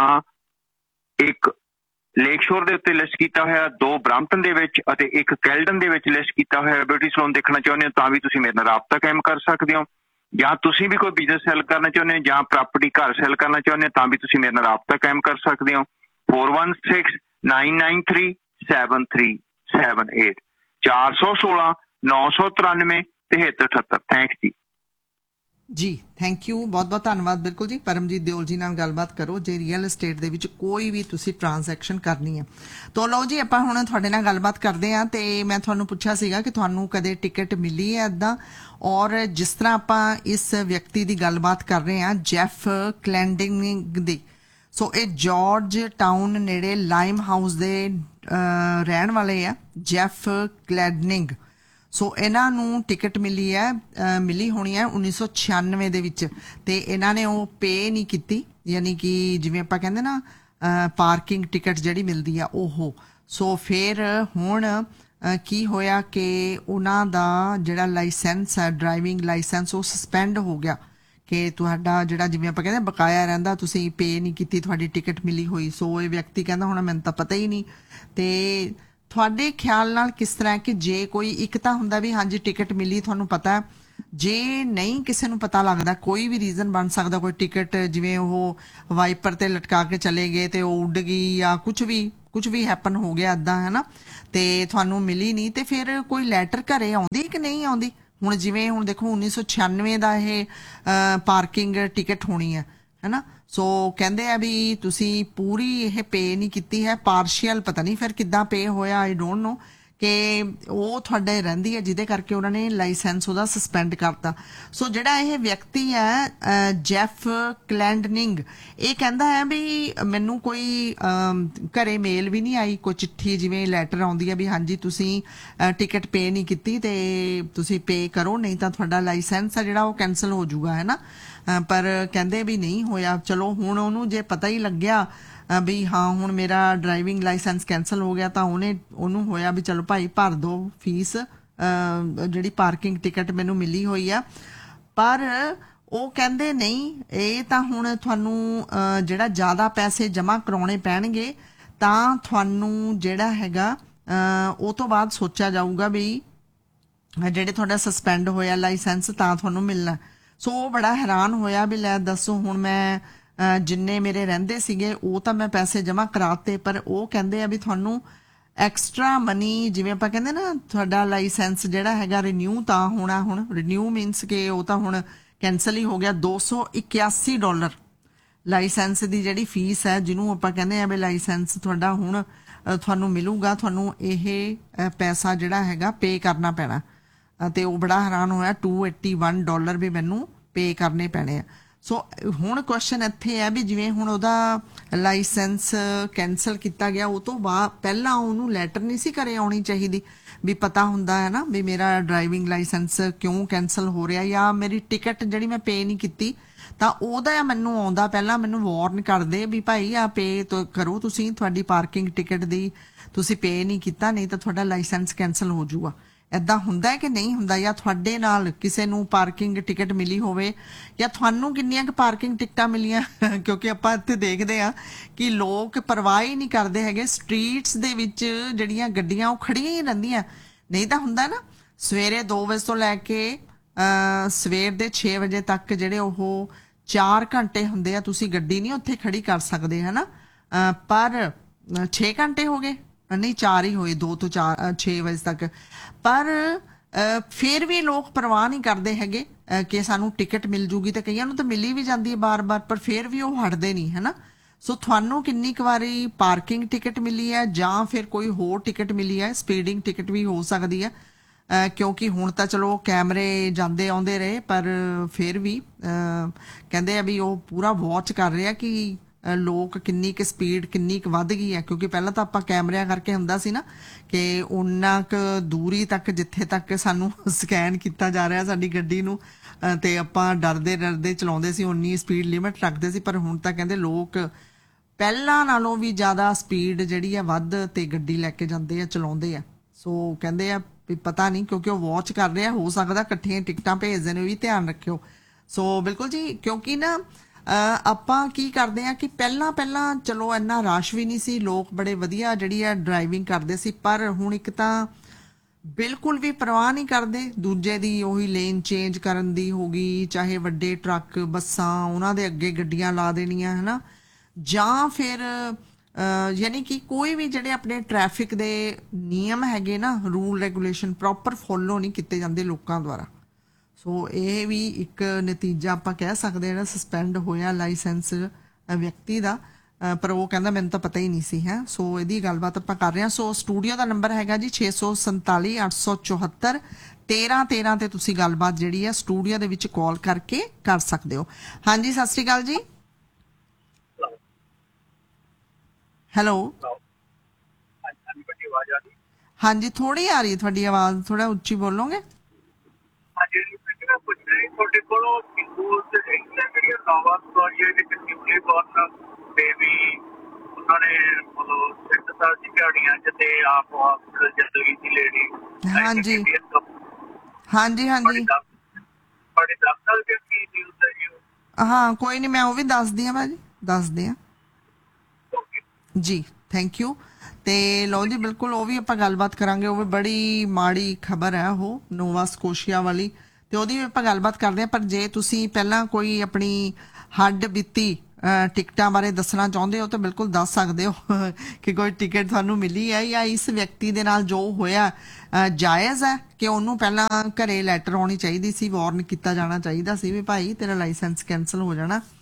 एक लेक शोर ਦੇ ਉੱਤੇ ਲਿਸਟ ਕੀਤਾ ਹੋਇਆ, ਦੋ ਬ੍ਰੈਂਪਟਨ ਦੇ ਵਿੱਚ ਅਤੇ ਇੱਕ ਕੈਲਡਨ ਦੇ ਵਿੱਚ ਲਿਸਟ ਕੀਤਾ ਹੋਇਆ ਬਿਊਟੀ ਸਲੂਨ ਦੇਖਣਾ ਚਾਹੁੰਦੇ ਹੋ, ਤਾਂ ਵੀ ਤੁਸੀਂ ਮੇਰੇ ਨਾਲ ਰਾਬਤਾ ਕਾਇਮ ਕਰ ਸਕਦੇ ਹੋ। ਜਾਂ ਤੁਸੀਂ ਵੀ ਕੋਈ ਬਿਜ਼ਨਸ ਸੈਲ ਕਰਨਾ ਚਾਹੁੰਦੇ ਹੋ ਜਾਂ ਪ੍ਰਾਪਰਟੀ ਘਰ ਸੈਲ ਕਰਨਾ ਚਾਹੁੰਦੇ ਹੋ, ਤਾਂ ਵੀ ਤੁਸੀਂ ਮੇਰੇ ਨਾਲ ਰਾਬਤਾ ਕਾਇਮ ਕਰ ਸਕਦੇ ਹੋ। Four one six nine nine three seven three seven eight. चार सौ सोलह नौ सौ तिरानवे तिहत्तर अठहत्तर। थैंक्स जी। ਜੀ ਥੈਂਕ ਯੂ, ਬਹੁਤ ਬਹੁਤ ਧੰਨਵਾਦ। ਬਿਲਕੁਲ ਜੀ ਪਰਮਜੀਤ ਦਿਓਲ ਜੀ ਨਾਲ ਗੱਲਬਾਤ ਕਰੋ ਜੇ ਰੀਅਲ ਏਸਟੇਟ ਦੇ ਵਿੱਚ ਕੋਈ ਵੀ ਤੁਸੀਂ ਟ੍ਰਾਂਜੈਕਸ਼ਨ ਕਰਨੀ ਹੈ। ਤਾਂ ਲਓ ਜੀ ਆਪਾਂ ਹੁਣ ਤੁਹਾਡੇ ਨਾਲ ਗੱਲਬਾਤ ਕਰਦੇ ਹਾਂ। ਤੇ ਮੈਂ ਤੁਹਾਨੂੰ ਪੁੱਛਿਆ ਸੀਗਾ ਕਿ ਤੁਹਾਨੂੰ ਕਦੇ ਟਿਕਟ ਮਿਲੀ ਹੈ ਇੱਦਾਂ, ਔਰ ਜਿਸ ਤਰ੍ਹਾਂ ਆਪਾਂ ਇਸ ਵਿਅਕਤੀ ਦੀ ਗੱਲਬਾਤ ਕਰ ਰਹੇ ਹਾਂ ਜੈਫ ਕਲੈਂਡਿੰਗ ਦੀ, ਸੋ ਇਹ ਜਾਰਜ ਟਾਊਨ ਨੇੜੇ ਲਾਈਮ ਹਾਊਸ ਦੇ ਰਹਿਣ ਵਾਲੇ ਆ ਜੈਫ ਕਲੈਡਨਿੰਗ। ਸੋ ਇਹਨਾਂ ਨੂੰ ਟਿਕਟ ਮਿਲੀ ਹੈ ਮਿਲੀ ਹੋਣੀ ਹੈ ਉੱਨੀ ਸੌ ਛਿਆਨਵੇਂ ਦੇ ਵਿੱਚ, ਤੇ ਇਹਨਾਂ ਨੇ ਉਹ ਪੇ ਨਹੀਂ ਕੀਤੀ, ਯਾਨੀ ਕਿ ਜਿਵੇਂ ਆਪਾਂ ਕਹਿੰਦੇ ਨਾ ਪਾਰਕਿੰਗ ਟਿਕਟ ਜਿਹੜੀ ਮਿਲਦੀ ਆ ਉਹ। ਸੋ ਫਿਰ ਹੁਣ ਕੀ ਹੋਇਆ ਕਿ ਉਹਨਾਂ ਦਾ ਜਿਹੜਾ ਲਾਇਸੈਂਸ ਹੈ ਡਰਾਈਵਿੰਗ ਲਾਇਸੈਂਸ ਉਹ ਸਸਪੈਂਡ ਹੋ ਗਿਆ, ਕਿ ਤੁਹਾਡਾ ਜਿਹੜਾ ਜਿਵੇਂ ਆਪਾਂ ਕਹਿੰਦੇ ਬਕਾਇਆ ਰਹਿੰਦਾ, ਤੁਸੀਂ ਪੇ ਨਹੀਂ ਕੀਤੀ, ਤੁਹਾਡੀ ਟਿਕਟ ਮਿਲੀ ਹੋਈ। ਸੋ ਇਹ ਵਿਅਕਤੀ ਕਹਿੰਦਾ ਹੁਣ ਮੈਨੂੰ ਤਾਂ ਪਤਾ ਹੀ ਨਹੀਂ। ਤੇ ਤੁਹਾਡੇ ਖਿਆਲ ਨਾਲ ਕਿਸ ਤਰ੍ਹਾਂ ਕਿ ਜੇ ਕੋਈ ਇੱਕ ਤਾਂ ਹੁੰਦਾ ਵੀ ਹਾਂਜੀ ਟਿਕਟ ਮਿਲੀ ਤੁਹਾਨੂੰ ਪਤਾ, ਜੇ ਨਹੀਂ ਕਿਸੇ ਨੂੰ ਪਤਾ ਲੱਗਦਾ, ਕੋਈ ਵੀ ਰੀਜ਼ਨ ਬਣ ਸਕਦਾ, ਕੋਈ ਟਿਕਟ ਜਿਵੇਂ ਉਹ ਵਾਈਪਰ ਤੇ ਲਟਕਾ ਕੇ ਚਲੇ ਗਏ ਤੇ ਉਹ ਉੱਡ ਗਈ ਜਾਂ ਕੁਛ ਵੀ ਕੁਛ ਵੀ ਹੈਪਨ ਹੋ ਗਿਆ ਇੱਦਾਂ ਹੈ ਨਾ, ਤੇ ਤੁਹਾਨੂੰ ਮਿਲੀ ਨਹੀਂ, ਤੇ ਫਿਰ ਕੋਈ ਲੈਟਰ ਘਰੇ ਆਉਂਦੀ ਕਿ ਨਹੀਂ ਆਉਂਦੀ? ਹੁਣ ਜਿਵੇਂ ਹੁਣ ਦੇਖੋ ਉੱਨੀ ਸੌ ਛਿਆਨਵੇਂ ਦਾ ਇਹ ਪਾਰਕਿੰਗ ਟਿਕਟ ਹੋਣੀ ਹੈ है ना। सो कहते हैं भी तुसी पूरी ये पे नहीं की है, पार्शियल पता नहीं फिर किद्दां पे होया, आई डोंट नो कि ਉਹ ਤੁਹਾਡੇ ਰਹਿੰਦੀ ਹੈ ਜਿਹਦੇ ਕਰਕੇ ਉਹਨਾਂ ਨੇ ਲਾਇਸੈਂਸ ਉਹਦਾ ਸਸਪੈਂਡ ਕਰਤਾ। ਸੋ ਜਿਹੜਾ ਇਹ ਵਿਅਕਤੀ ਹੈ ਜੈਫ ਕਲੈਂਡਨਿੰਗ, ਇਹ ਕਹਿੰਦਾ ਹੈ ਵੀ ਮੈਨੂੰ ਕੋਈ ਘਰੇ ਮੇਲ ਵੀ ਨਹੀਂ ਆਈ, ਕੋਈ ਚਿੱਠੀ ਜਿਵੇਂ ਲੈਟਰ ਆਉਂਦੀ ਹੈ ਵੀ ਹਾਂਜੀ ਤੁਸੀਂ ਟਿਕਟ ਪੇ ਨਹੀਂ ਕੀਤੀ ਤੇ ਤੁਸੀਂ ਪੇ ਕਰੋ ਨਹੀਂ ਤਾਂ ਤੁਹਾਡਾ ਲਾਇਸੈਂਸ ਆ ਜਿਹੜਾ ਉਹ ਕੈਂਸਲ ਹੋ ਜਾਊਗਾ, ਹੈ ਨਾ। ਪਰ ਕਹਿੰਦੇ ਵੀ ਨਹੀਂ ਹੋਇਆ। ਚਲੋ ਹੁਣ ਉਹਨੂੰ ਜੇ ਪਤਾ ਹੀ ਲੱਗਿਆ ਵੀ ਹਾਂ ਹੁਣ ਮੇਰਾ ਡਰਾਈਵਿੰਗ ਲਾਇਸੈਂਸ ਕੈਂਸਲ ਹੋ ਗਿਆ ਤਾਂ ਉਹਨੇ ਉਹਨੂੰ ਹੋਇਆ ਵੀ ਚਲੋ ਭਾਈ ਭਰ ਦਿਓ ਫੀਸ ਜਿਹੜੀ ਪਾਰਕਿੰਗ ਟਿਕਟ ਮੈਨੂੰ ਮਿਲੀ ਹੋਈ ਆ। ਪਰ ਉਹ ਕਹਿੰਦੇ ਨਹੀਂ, ਇਹ ਤਾਂ ਹੁਣ ਤੁਹਾਨੂੰ ਜਿਹੜਾ ਜ਼ਿਆਦਾ ਪੈਸੇ ਜਮ੍ਹਾਂ ਕਰਾਉਣੇ ਪੈਣਗੇ ਤਾਂ ਤੁਹਾਨੂੰ ਜਿਹੜਾ ਹੈਗਾ ਉਹ ਤੋਂ ਬਾਅਦ ਸੋਚਿਆ ਜਾਊਗਾ ਵੀ ਜਿਹੜੇ ਤੁਹਾਡਾ ਸਸਪੈਂਡ ਹੋਇਆ ਲਾਇਸੈਂਸ ਤਾਂ ਤੁਹਾਨੂੰ ਮਿਲਣਾ। ਸੋ ਉਹ ਬੜਾ ਹੈਰਾਨ ਹੋਇਆ ਵੀ ਲੈ ਦੱਸੋ ਹੁਣ ਮੈਂ ਜਿੰਨੇ ਮੇਰੇ ਰਹਿੰਦੇ ਸੀਗੇ ਉਹ ਤਾਂ ਮੈਂ ਪੈਸੇ ਜਮ੍ਹਾਂ ਕਰਾਤੇ, ਪਰ ਉਹ ਕਹਿੰਦੇ ਆ ਵੀ ਤੁਹਾਨੂੰ ਐਕਸਟਰਾ ਮਨੀ, ਜਿਵੇਂ ਆਪਾਂ ਕਹਿੰਦੇ ਨਾ ਤੁਹਾਡਾ ਲਾਇਸੈਂਸ ਜਿਹੜਾ ਹੈਗਾ ਰਿਨਿਊ ਤਾਂ ਹੋਣਾ, ਹੁਣ ਰਿਨਿਊ ਮੀਨਸ ਕਿ ਉਹ ਤਾਂ ਹੁਣ ਕੈਂਸਲ ਹੀ ਹੋ ਗਿਆ। ਦੋ ਸੌ ਇਕਿਆਸੀ ਡਾਲਰ ਲਾਇਸੈਂਸ ਦੀ ਜਿਹੜੀ ਫੀਸ ਹੈ, ਜਿਹਨੂੰ ਆਪਾਂ ਕਹਿੰਦੇ ਆ ਵੀ ਲਾਇਸੈਂਸ ਤੁਹਾਡਾ ਹੁਣ ਤੁਹਾਨੂੰ ਮਿਲੂਗਾ, ਤੁਹਾਨੂੰ ਇਹ ਪੈਸਾ ਜਿਹੜਾ ਹੈਗਾ ਪੇ ਕਰਨਾ ਪੈਣਾ। ਤੇ ਉਹ ਬੜਾ ਹੈਰਾਨ ਹੋਇਆ, ਦੋ ਸੌ ਇਕਤਾਲੀ ਡਾਲਰ ਵੀ ਮੈਨੂੰ ਪੇ ਕਰਨੇ ਪੈਣੇ ਆ। ਸੋ ਹੁਣ ਕੁਐਸਚਨ ਇੱਥੇ ਹੈ ਵੀ ਜਿਵੇਂ ਹੁਣ ਉਹਦਾ ਲਾਇਸੈਂਸ ਕੈਂਸਲ ਕੀਤਾ ਗਿਆ, ਉਹ ਤੋਂ ਬਾਅਦ ਪਹਿਲਾਂ ਉਹਨੂੰ ਲੈਟਰ ਨਹੀਂ ਸੀ ਘਰੇ ਆਉਣੀ ਚਾਹੀਦੀ ਵੀ ਪਤਾ ਹੁੰਦਾ ਹੈ ਨਾ ਵੀ ਮੇਰਾ ਡਰਾਈਵਿੰਗ ਲਾਇਸੈਂਸ ਕਿਉਂ ਕੈਂਸਲ ਹੋ ਰਿਹਾ, ਜਾਂ ਮੇਰੀ ਟਿਕਟ ਜਿਹੜੀ ਮੈਂ ਪੇ ਨਹੀਂ ਕੀਤੀ ਤਾਂ ਉਹਦਾ ਮੈਨੂੰ ਆਉਂਦਾ ਪਹਿਲਾਂ ਮੈਨੂੰ ਵਾਰਨ ਕਰਦੇ ਵੀ ਭਾਈ ਆ ਪੇ ਕਰੋ ਤੁਸੀਂ, ਤੁਹਾਡੀ ਪਾਰਕਿੰਗ ਟਿਕਟ ਦੀ ਤੁਸੀਂ ਪੇ ਨਹੀਂ ਕੀਤਾ ਨਹੀਂ ਤਾਂ ਤੁਹਾਡਾ ਲਾਇਸੈਂਸ ਕੈਂਸਲ ਹੋ ਜਾਊਗਾ। ਇੱਦਾਂ ਹੁੰਦਾ ਹੈ ਕਿ ਨਹੀਂ ਹੁੰਦਾ? ਜਾਂ ਤੁਹਾਡੇ ਨਾਲ ਕਿਸੇ ਨੂੰ ਪਾਰਕਿੰਗ ਟਿਕਟ ਮਿਲੀ ਹੋਵੇ, ਜਾਂ ਤੁਹਾਨੂੰ ਕਿੰਨੀਆਂ ਕੁ ਪਾਰਕਿੰਗ ਟਿਕਟਾਂ ਮਿਲੀਆਂ ਕਿਉਂਕਿ ਆਪਾਂ ਇੱਥੇ ਦੇਖਦੇ ਆ ਕਿ ਲੋਕ ਪਰਵਾਹ ਹੀ ਨਹੀਂ ਕਰਦੇ ਹੈਗੇ, ਸਟਰੀਟਸ ਦੇ ਵਿੱਚ ਜਿਹੜੀਆਂ ਗੱਡੀਆਂ ਉਹ ਖੜੀਆਂ ਹੀ ਰਹਿੰਦੀਆਂ। ਨਹੀਂ ਤਾਂ ਹੁੰਦਾ ਨਾ ਸਵੇਰੇ ਦੋ ਵਜੇ ਤੋਂ ਲੈ ਕੇ ਸਵੇਰ ਦੇ ਛੇ ਵਜੇ ਤੱਕ ਜਿਹੜੇ ਉਹ ਚਾਰ ਘੰਟੇ ਹੁੰਦੇ ਆ, ਤੁਸੀਂ ਗੱਡੀ ਨਹੀਂ ਉੱਥੇ ਖੜੀ ਕਰ ਸਕਦੇ, ਹੈ ਨਾ। ਪਰ ਛੇ ਘੰਟੇ ਹੋ ਗਏ, ਨਹੀਂ ਚਾਰ ਹੀ ਹੋਏ, ਦੋ ਤੋਂ ਚਾਰ ਛੇ ਵਜੇ ਤੱਕ। ਪਰ ਫਿਰ ਵੀ ਲੋਕ ਪਰਵਾਹ ਨਹੀਂ ਕਰਦੇ ਹੈਗੇ ਕਿ ਸਾਨੂੰ ਟਿਕਟ ਮਿਲ ਜੂਗੀ, ਤੇ ਕਈਆਂ ਨੂੰ ਤਾਂ ਮਿਲੀ ਵੀ ਜਾਂਦੀ ਹੈ ਬਾਰ-ਬਾਰ, ਪਰ ਫਿਰ ਵੀ ਉਹ ਹਟਦੇ ਨਹੀਂ, ਹੈ ਨਾ। ਸੋ ਤੁਹਾਨੂੰ ਕਿੰਨੀ ਕੁ ਵਾਰੀ ਪਾਰਕਿੰਗ ਟਿਕਟ ਮਿਲੀ ਹੈ ਜਾਂ ਫਿਰ ਕੋਈ ਹੋਰ ਟਿਕਟ ਮਿਲੀ ਹੈ, ਸਪੀਡਿੰਗ ਟਿਕਟ ਵੀ ਹੋ ਸਕਦੀ ਹੈ, ਕਿਉਂਕਿ ਹੁਣ ਤਾਂ ਚਲੋ ਕੈਮਰੇ ਜਾਂਦੇ ਆਉਂਦੇ ਰਹੇ, ਪਰ ਫਿਰ ਵੀ ਕਹਿੰਦੇ ਆ ਵੀ ਉਹ ਪੂਰਾ ਵਾਚ ਕਰ ਰਿਹਾ ਕਿ ਲੋਕ ਕਿੰਨੀ ਕੁ ਸਪੀਡ ਕਿੰਨੀ ਕੁ ਵੱਧ ਗਈ ਹੈ। ਕਿਉਂਕਿ ਪਹਿਲਾਂ ਤਾਂ ਆਪਾਂ ਕੈਮਰਿਆਂ ਕਰਕੇ ਹੁੰਦਾ ਸੀ ਨਾ ਕਿ ਉਹਨਾਂ ਕੁ ਦੂਰੀ ਤੱਕ ਜਿੱਥੇ ਤੱਕ ਸਾਨੂੰ ਸਕੈਨ ਕੀਤਾ ਜਾ ਰਿਹਾ ਸਾਡੀ ਗੱਡੀ ਨੂੰ, ਤੇ ਆਪਾਂ ਡਰਦੇ ਡਰਦੇ ਚਲਾਉਂਦੇ ਸੀ, ਉਨੀ ਸਪੀਡ ਲਿਮਿਟ ਰੱਖਦੇ ਸੀ। ਪਰ ਹੁਣ ਤਾਂ ਕਹਿੰਦੇ ਲੋਕ ਪਹਿਲਾਂ ਨਾਲੋਂ ਵੀ ਜ਼ਿਆਦਾ ਸਪੀਡ ਜਿਹੜੀ ਆ ਵੱਧ ਤੇ ਗੱਡੀ ਲੈ ਕੇ ਜਾਂਦੇ ਆ, ਚਲਾਉਂਦੇ ਆ। ਸੋ ਕਹਿੰਦੇ ਆ ਵੀ ਪਤਾ ਨਹੀਂ, ਕਿਉਂਕਿ ਉਹ ਵਾਚ ਕਰ ਰਿਹਾ, ਹੋ ਸਕਦਾ ਇਕੱਠੀਆਂ ਟਿਕਟਾਂ ਭੇਜਦੇ ਨੇ, ਵੀ ਧਿਆਨ ਰੱਖਿਓ। ਸੋ ਬਿਲਕੁਲ ਜੀ, ਕਿਉਂਕਿ ਨਾ ਆਪਾਂ ਕੀ ਕਰਦੇ ਆ ਕਿ ਪਹਿਲਾਂ ਪਹਿਲਾਂ ਚਲੋ ਇੰਨਾ ਰਸ਼ ਵੀ ਨਹੀਂ ਸੀ, ਲੋਕ ਬੜੇ ਵਧੀਆ ਜਿਹੜੀ ਆ ਡਰਾਈਵਿੰਗ ਕਰਦੇ ਸੀ, ਪਰ ਹੁਣ ਇੱਕ ਤਾਂ ਬਿਲਕੁਲ ਵੀ ਪਰਵਾਹ ਨਹੀਂ ਕਰਦੇ ਦੂਜੇ ਦੀ, ਉਹੀ ਲੇਨ ਚੇਂਜ ਕਰਨ ਦੀ ਹੋ ਗਈ, ਚਾਹੇ ਵੱਡੇ ਟਰੱਕ ਬੱਸਾਂ ਉਹਨਾਂ ਦੇ ਅੱਗੇ ਗੱਡੀਆਂ ਲਾ ਦੇਣੀਆਂ, ਹੈ ਨਾ। ਜਾਂ ਫਿਰ ਯਾਨੀ ਕਿ ਕੋਈ ਵੀ ਜਿਹੜੇ ਆਪਣੇ ਟ੍ਰੈਫਿਕ ਦੇ ਨਿਯਮ ਹੈਗੇ ਨਾ, ਰੂਲ ਰੈਗੂਲੇਸ਼ਨ ਪ੍ਰੋਪਰ ਫੋਲੋ ਨਹੀਂ ਕੀਤੇ ਜਾਂਦੇ ਲੋਕਾਂ ਦੁਆਰਾ। ਸੋ ਇਹ ਵੀ ਇੱਕ ਨਤੀਜਾ ਆਪਾਂ ਕਹਿ ਸਕਦੇ ਜਿਹੜਾ ਸਸਪੈਂਡ ਹੋਇਆ ਲਾਇਸੈਂਸ ਵਿਅਕਤੀ ਦਾ, ਪਰ ਉਹ ਕਹਿੰਦਾ ਮੈਨੂੰ ਤਾਂ ਪਤਾ ਹੀ ਨਹੀਂ ਸੀ, ਹੈ। ਸੋ ਇਹਦੀ ਗੱਲਬਾਤ ਆਪਾਂ ਕਰ ਰਹੇ ਹਾਂ। ਸੋ ਸਟੂਡੀਓ ਦਾ ਨੰਬਰ ਹੈਗਾ ਜੀ ਛੇ ਸੌ ਸੰਤਾਲੀ ਅੱਠ ਸੌ ਚੌਹੱਤਰ ਤੇਰਾਂ ਤੇਰਾਂ ਤੇ ਤੁਸੀਂ ਗੱਲਬਾਤ ਜਿਹੜੀ ਆ ਸਟੂਡੀਓ ਦੇ ਵਿੱਚ ਕਾਲ ਕਰਕੇ ਕਰ ਸਕਦੇ ਹੋ। ਹਾਂਜੀ, ਸਤਿ ਸ਼੍ਰੀ ਅਕਾਲ ਜੀ। ਹੈਲੋ, ਹਾਂਜੀ ਥੋੜੀ ਆ ਰਹੀ ਹੈ ਤੁਹਾਡੀ ਆਵਾਜ਼, ਥੋੜਾ ਉੱਚੀ ਬੋਲੋਗੇ? ਤੁਹਾਡੇ ਕੋਲੋਂ ਜਿਹੜੀਆਂ ਨੌਵਾਂ ਸਵਾਰੀਆਂ ਨੇ ਕੰਟੀਨਿਊਲੀ ਬੋਰਨ ਬੇਬੀ ਉਹਨਾਂ ਨੇ ਮਤਲਬ ਸਿੱਧ ਸਾਲ ਦੀ ਦਿਹਾੜੀਆਂ ਚ ਤੇ ਆਪ ਹਸਪੀਟਲ ਚ ਗਈ ਸੀ ਲੇਡੀ। ਹਾਂਜੀ ਹਾਂਜੀ ਹਾਂਜੀ ਤੁਹਾਡੇ ਦਸ ਸਾਲ ਦੇ ਕੀ ਨਿਊਜ਼ ਹੈ ਜੀ? ਹਾਂ ਕੋਈ ਨਹੀਂ, ਮੈਂ ਉਹ ਵੀ ਦੱਸਦੀ ਹਾਂ ਭਾਜੀ, ਦੱਸਦੇ ਹਾਂ ਜੀ। Thank you. ਤੇ ਲਓ ਜੀ, ਬਿਲਕੁਲ ਉਹ ਵੀ ਆਪਾਂ ਗੱਲਬਾਤ ਕਰਾਂਗੇ। ਉਹ ਵੀ ਬੜੀ ਮਾੜੀ ਖਬਰ ਹੈ ਉਹ ਨੋਵਾ ਸਕੋਸ਼ੀਆ ਵਾਲੀ, ਤੇ ਉਹਦੀ ਵੀ ਆਪਾਂ ਗੱਲਬਾਤ ਕਰਦੇ ਹਾਂ। ਪਰ ਜੇ ਤੁਸੀਂ ਪਹਿਲਾਂ ਕੋਈ ਆਪਣੀ ਹੱਡ ਬੀਤੀ ਟਿਕਟਾਂ ਬਾਰੇ ਦੱਸਣਾ ਚਾਹੁੰਦੇ ਹੋ ਤਾਂ ਬਿਲਕੁਲ ਦੱਸ ਸਕਦੇ ਹੋ ਕਿ ਕੋਈ ਟਿਕਟ ਤੁਹਾਨੂੰ ਮਿਲੀ ਹੈ ਜਾਂ ਇਸ ਵਿਅਕਤੀ ਦੇ ਨਾਲ ਜੋ ਹੋਇਆ ਜਾਇਜ਼ ਹੈ, ਕਿ ਉਹਨੂੰ ਪਹਿਲਾਂ ਘਰੇ ਲੈਟਰ ਆਉਣੀ ਚਾਹੀਦੀ ਸੀ, ਵਾਰਨ ਕੀਤਾ ਜਾਣਾ ਚਾਹੀਦਾ ਸੀ ਵੀ ਭਾਈ ਤੇਰਾ ਲਾਇਸੈਂਸ ਕੈਂਸਲ ਹੋ ਜਾਣਾ,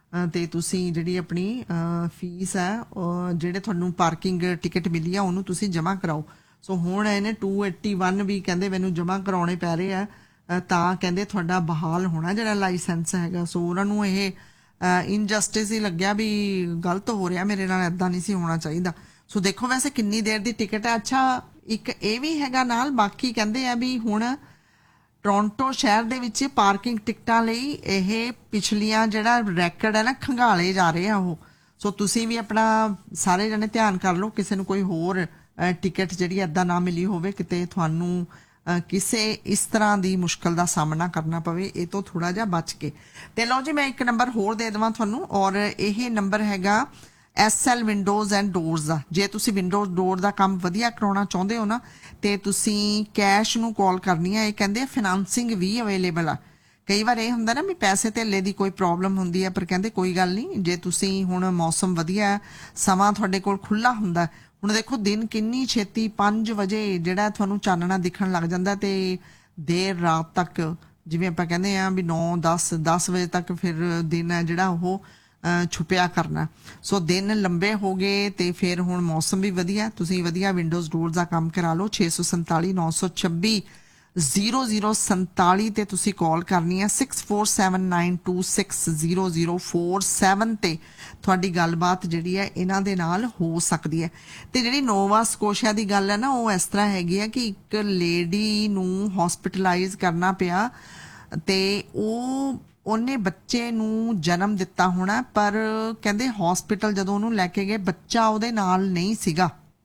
ਅ, ਤੇ ਤੁਸੀਂ ਜਿਹੜੀ ਆਪਣੀ ਅ, ਫੀਸ ਹੈ ਅ, ਜਿਹੜੇ ਤੁਹਾਨੂੰ ਪਾਰਕਿੰਗ ਟਿਕਟ ਮਿਲੀ ਆ ਉਹਨੂੰ ਤੁਸੀਂ ਜਮ੍ਹਾਂ ਕਰਾਓ। ਸੋ ਹੁਣ ਇਹਨੇ ਟੂ ਏਟੀ ਵਨ ਵੀ ਕਹਿੰਦੇ ਮੈਨੂੰ ਜਮ੍ਹਾਂ ਕਰਾਉਣੇ ਪੈ ਰਹੇ ਆ, ਅ, ਤਾਂ ਕਹਿੰਦੇ ਤੁਹਾਡਾ ਬਹਾਲ ਹੋਣਾ ਜਿਹੜਾ ਲਾਇਸੈਂਸ ਹੈਗਾ। ਸੋ ਉਹਨਾਂ ਨੂੰ ਇਹ ਇਨਜਸਟਿਸ ਹੀ ਲੱਗਿਆ ਵੀ ਗਲਤ ਹੋ ਰਿਹਾ, ਮੇਰੇ ਨਾਲ ਇੱਦਾਂ ਨਹੀਂ ਸੀ ਹੋਣਾ ਚਾਹੀਦਾ। ਸੋ ਦੇਖੋ ਵੈਸੇ ਕਿੰਨੀ ਦੇਰ ਦੀ ਟਿਕਟ ਹੈ। ਅੱਛਾ ਇੱਕ ਇਹ ਵੀ ਹੈਗਾ ਨਾਲ, ਬਾਕੀ ਕਹਿੰਦੇ ਆ ਵੀ ਹੁਣ ਟੋਰਾਂਟੋ ਸ਼ਹਿਰ ਦੇ ਵਿੱਚ ਪਾਰਕਿੰਗ ਟਿਕਟਾਂ ਲਈ ਇਹ ਪਿਛਲੀਆਂ ਜਿਹੜਾ ਰੈਕਡ ਹੈ ਨਾ ਖੰਗਾਲੇ ਜਾ ਰਹੇ ਆ ਉਹ। ਸੋ ਤੁਸੀਂ ਵੀ ਆਪਣਾ ਸਾਰੇ ਜਣੇ ਧਿਆਨ ਕਰ ਲਓ, ਕਿਸੇ ਨੂੰ ਕੋਈ ਹੋਰ ਟਿਕਟ ਜਿਹੜੀ ਏਦਾਂ ਨਾ ਮਿਲੀ ਹੋਵੇ, ਕਿਤੇ ਤੁਹਾਨੂੰ ਅ, ਕਿਸੇ ਇਸ ਤਰ੍ਹਾਂ ਦੀ ਮੁਸ਼ਕਲ ਦਾ ਸਾਹਮਣਾ ਕਰਨਾ ਪਵੇ, ਇਹ ਤੋਂ ਥੋੜਾ ਜਿਹਾ ਬਚ ਕੇ। ਤੇ ਲਓ ਜੀ ਮੈਂ ਇੱਕ ਨੰਬਰ ਹੋਰ ਦੇ ਦੇਵਾਂ ਤੁਹਾਨੂੰ, ਔਰ ਇਹ ਨੰਬਰ ਹੈਗਾ S L windows and doors ਦਾ। ਜੇ ਤੁਸੀਂ ਵਿੰਡੋਜ਼ ਡੋਰ ਦਾ ਕੰਮ ਵਧੀਆ ਕਰਾਉਣਾ ਚਾਹੁੰਦੇ ਹੋ ਨਾ, ਤੇ ਤੁਸੀਂ ਕੈਸ਼ ਨੂੰ ਕਾਲ ਕਰਨੀ ਆ। ਇਹ ਕਹਿੰਦੇ ਫਾਈਨਾਂਸਿੰਗ ਵੀ ਅਵੇਲੇਬਲ ਆ। ਕਈ ਵਾਰ ਇਹ ਹੁੰਦਾ ਨਾ ਵੀ ਪੈਸੇ ਧੇਲੇ ਦੀ ਕੋਈ ਪ੍ਰੋਬਲਮ ਹੁੰਦੀ ਹੈ, ਪਰ ਕਹਿੰਦੇ ਕੋਈ ਗੱਲ ਨਹੀਂ, ਜੇ ਤੁਸੀਂ ਹੁਣ ਮੌਸਮ ਵਧੀਆ, ਸਮਾਂ ਤੁਹਾਡੇ ਕੋਲ ਖੁੱਲਾ ਹੁੰਦਾ। ਹੁਣ ਦੇਖੋ ਦਿਨ ਕਿੰਨੀ ਛੇਤੀ ਪੰਜ ਵਜੇ ਜਿਹੜਾ ਤੁਹਾਨੂੰ ਚਾਨਣਾ ਦਿਖਣ ਲੱਗ ਜਾਂਦਾ, ਤੇ ਦੇਰ ਰਾਤ ਤੱਕ ਜਿਵੇਂ ਆਪਾਂ ਕਹਿੰਦੇ ਆ ਵੀ ਨੌ ਦਸ ਦਸ ਵਜੇ ਤੱਕ ਫਿਰ ਦਿਨ ਹੈ ਜਿਹੜਾ ਉਹ ਛੁਪਿਆ ਕਰਨਾ। ਸੋ ਦਿਨ ਲੰਬੇ ਹੋ ਗਏ ਤੇ ਫਿਰ ਹੁਣ ਮੌਸਮ ਵੀ ਵਧੀਆ, ਤੁਸੀਂ ਵਧੀਆ ਵਿੰਡੋਜ਼ ਡੋਰ ਦਾ ਕੰਮ ਕਰਾ ਲਓ। ਛੇ ਸੌ ਸੰਤਾਲੀ ਨੌ ਸੌ ਛੱਬੀ ਜ਼ੀਰੋ ਜ਼ੀਰੋ ਸੰਤਾਲੀ ਤੇ ਤੁਸੀਂ ਕਾਲ ਕਰਨੀ ਹੈ। Six four seven nine two six zero zero four seven ਤੇ ਤੁਹਾਡੀ ਗੱਲਬਾਤ ਜਿਹੜੀ ਹੈ ਇਹਨਾਂ ਦੇ ਨਾਲ ਹੋ ਸਕਦੀ ਹੈ। ਤੇ ਜਿਹੜੀ ਨੋਵਾ ਸਕੋਸ਼ੀਆ ਦੀ ਗੱਲ ਹੈ ਨਾ, ਉਹ ਇਸ ਤਰ੍ਹਾਂ ਹੈਗੀ ਹੈ ਕਿ ਇੱਕ ਲੇਡੀ ਨੂੰ ਹਸਪੀਟਲਾਈਜ਼ ਕਰਨਾ ਪਿਆ, ਤੇ ਉਹ ਉਹਨੇ ਬੱਚੇ ਨੂੰ ਜਨਮ ਦਿੱਤਾ ਹੋਣਾ, ਪਰ ਕਹਿੰਦੇ ਹਸਪੀਟਲ ਜਦੋਂ ਉਹਨੂੰ ਲੈ ਕੇ ਗਏ ਬੱਚਾ ਉਹਦੇ ਨਾਲ ਨਹੀਂ ਸੀਗਾ।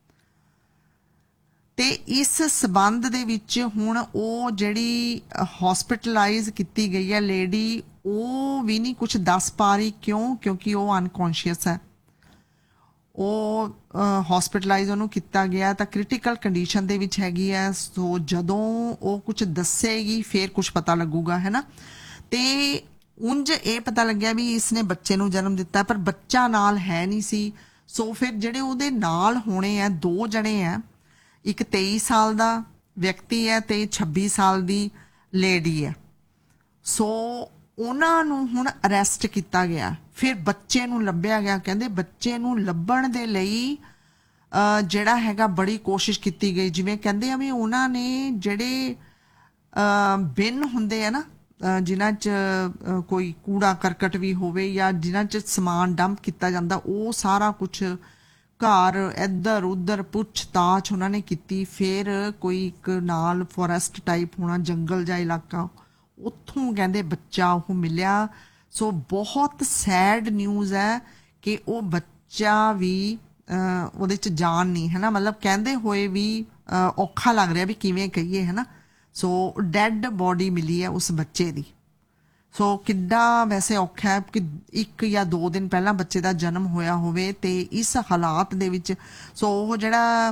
ਤੇ ਇਸ ਸਬੰਧ ਦੇ ਵਿੱਚ ਹੁਣ ਉਹ ਜਿਹੜੀ ਹਸਪੀਟਲਾਈਜ਼ ਕੀਤੀ ਗਈ ਹੈ ਲੇਡੀ, ਉਹ ਵੀ ਨਹੀਂ ਕੁਝ ਦੱਸ ਪਾ ਰਹੀ। ਕਿਉਂ? ਕਿਉਂਕਿ ਉਹ ਅਨਕੌਂਸ਼ੀਅਸ ਹੈ। ਉਹ ਹਸਪੀਟਲਾਈਜ਼ ਉਹਨੂੰ ਕੀਤਾ ਗਿਆ ਤਾਂ ਕ੍ਰਿਟੀਕਲ ਕੰਡੀਸ਼ਨ ਦੇ ਵਿੱਚ ਹੈਗੀ ਹੈ। ਸੋ ਜਦੋਂ ਉਹ ਕੁਝ ਦੱਸੇਗੀ ਫਿਰ ਕੁਝ ਪਤਾ ਲੱਗੂਗਾ, ਹੈ ਨਾ। ਤੇ ਉਂਝ ਇਹ ਪਤਾ ਲੱਗਿਆ ਵੀ ਇਸਨੇ ਬੱਚੇ ਨੂੰ ਜਨਮ ਦਿੱਤਾ, ਪਰ ਬੱਚਾ ਨਾਲ ਹੈ ਨਹੀਂ ਸੀ। ਸੋ ਫਿਰ ਜਿਹੜੇ ਉਹਦੇ ਨਾਲ ਹੋਣੇ ਆ, ਦੋ ਜਣੇ ਆ, ਇੱਕ ਤੇਈ ਸਾਲ ਦਾ ਵਿਅਕਤੀ ਹੈ ਤੇ ਛੱਬੀ ਸਾਲ ਦੀ ਲੇਡੀ ਹੈ। ਸੋ ਉਹਨਾਂ ਨੂੰ ਹੁਣ ਅਰੈਸਟ ਕੀਤਾ ਗਿਆ। ਫਿਰ ਬੱਚੇ ਨੂੰ ਲੱਭਿਆ ਗਿਆ। ਕਹਿੰਦੇ ਬੱਚੇ ਨੂੰ ਲੱਭਣ ਦੇ ਲਈ ਜਿਹੜਾ ਹੈਗਾ ਬੜੀ ਕੋਸ਼ਿਸ਼ ਕੀਤੀ ਗਈ। ਜਿਵੇਂ ਕਹਿੰਦੇ ਆ ਵੀ ਉਹਨਾਂ ਨੇ ਜਿਹੜੇ ਬਿਨ ਹੁੰਦੇ ਆ ਨਾ, ਜਿਨ੍ਹਾਂ 'ਚ ਕੋਈ ਕੂੜਾ ਕਰਕਟ ਵੀ ਹੋਵੇ ਜਾਂ ਜਿਨ੍ਹਾਂ 'ਚ ਸਮਾਨ ਡੰਪ ਕੀਤਾ ਜਾਂਦਾ, ਉਹ ਸਾਰਾ ਕੁਛ ਘਰ ਇੱਧਰ ਉੱਧਰ ਪੁੱਛਤਾਛ ਉਹਨਾਂ ਨੇ ਕੀਤੀ। ਫਿਰ ਕੋਈ ਇੱਕ ਨਾਲ ਫੋਰੈਸਟ ਟਾਈਪ ਹੋਣਾ, ਜੰਗਲ ਜਿਹਾ ਇਲਾਕਾ, ਉੱਥੋਂ ਕਹਿੰਦੇ ਬੱਚਾ ਉਹ ਮਿਲਿਆ। ਸੋ ਬਹੁਤ ਸੈਡ ਨਿਊਜ਼ ਹੈ ਕਿ ਉਹ ਬੱਚਾ ਵੀ ਉਹਦੇ 'ਚ ਜਾਨ ਨਹੀਂ, ਹੈ ਨਾ। ਮਤਲਬ ਕਹਿੰਦੇ ਹੋਏ ਵੀ ਔਖਾ ਲੱਗ ਰਿਹਾ ਵੀ ਕਿਵੇਂ ਕਹੀਏ, ਹੈ ਨਾ। ਸੋ ਡੈਡ ਬੋਡੀ ਮਿਲੀ ਹੈ ਉਸ ਬੱਚੇ ਦੀ। ਸੋ ਕਿੱਡਾ ਵੈਸੇ ਔਖਾ ਹੈ ਕਿ ਇੱਕ ਜਾਂ ਦੋ ਦਿਨ ਪਹਿਲਾਂ ਬੱਚੇ ਦਾ ਜਨਮ ਹੋਇਆ ਹੋਵੇ ਤੇ ਇਸ ਹਾਲਾਤ ਦੇ ਵਿੱਚ। ਸੋ ਉਹ ਜਿਹੜਾ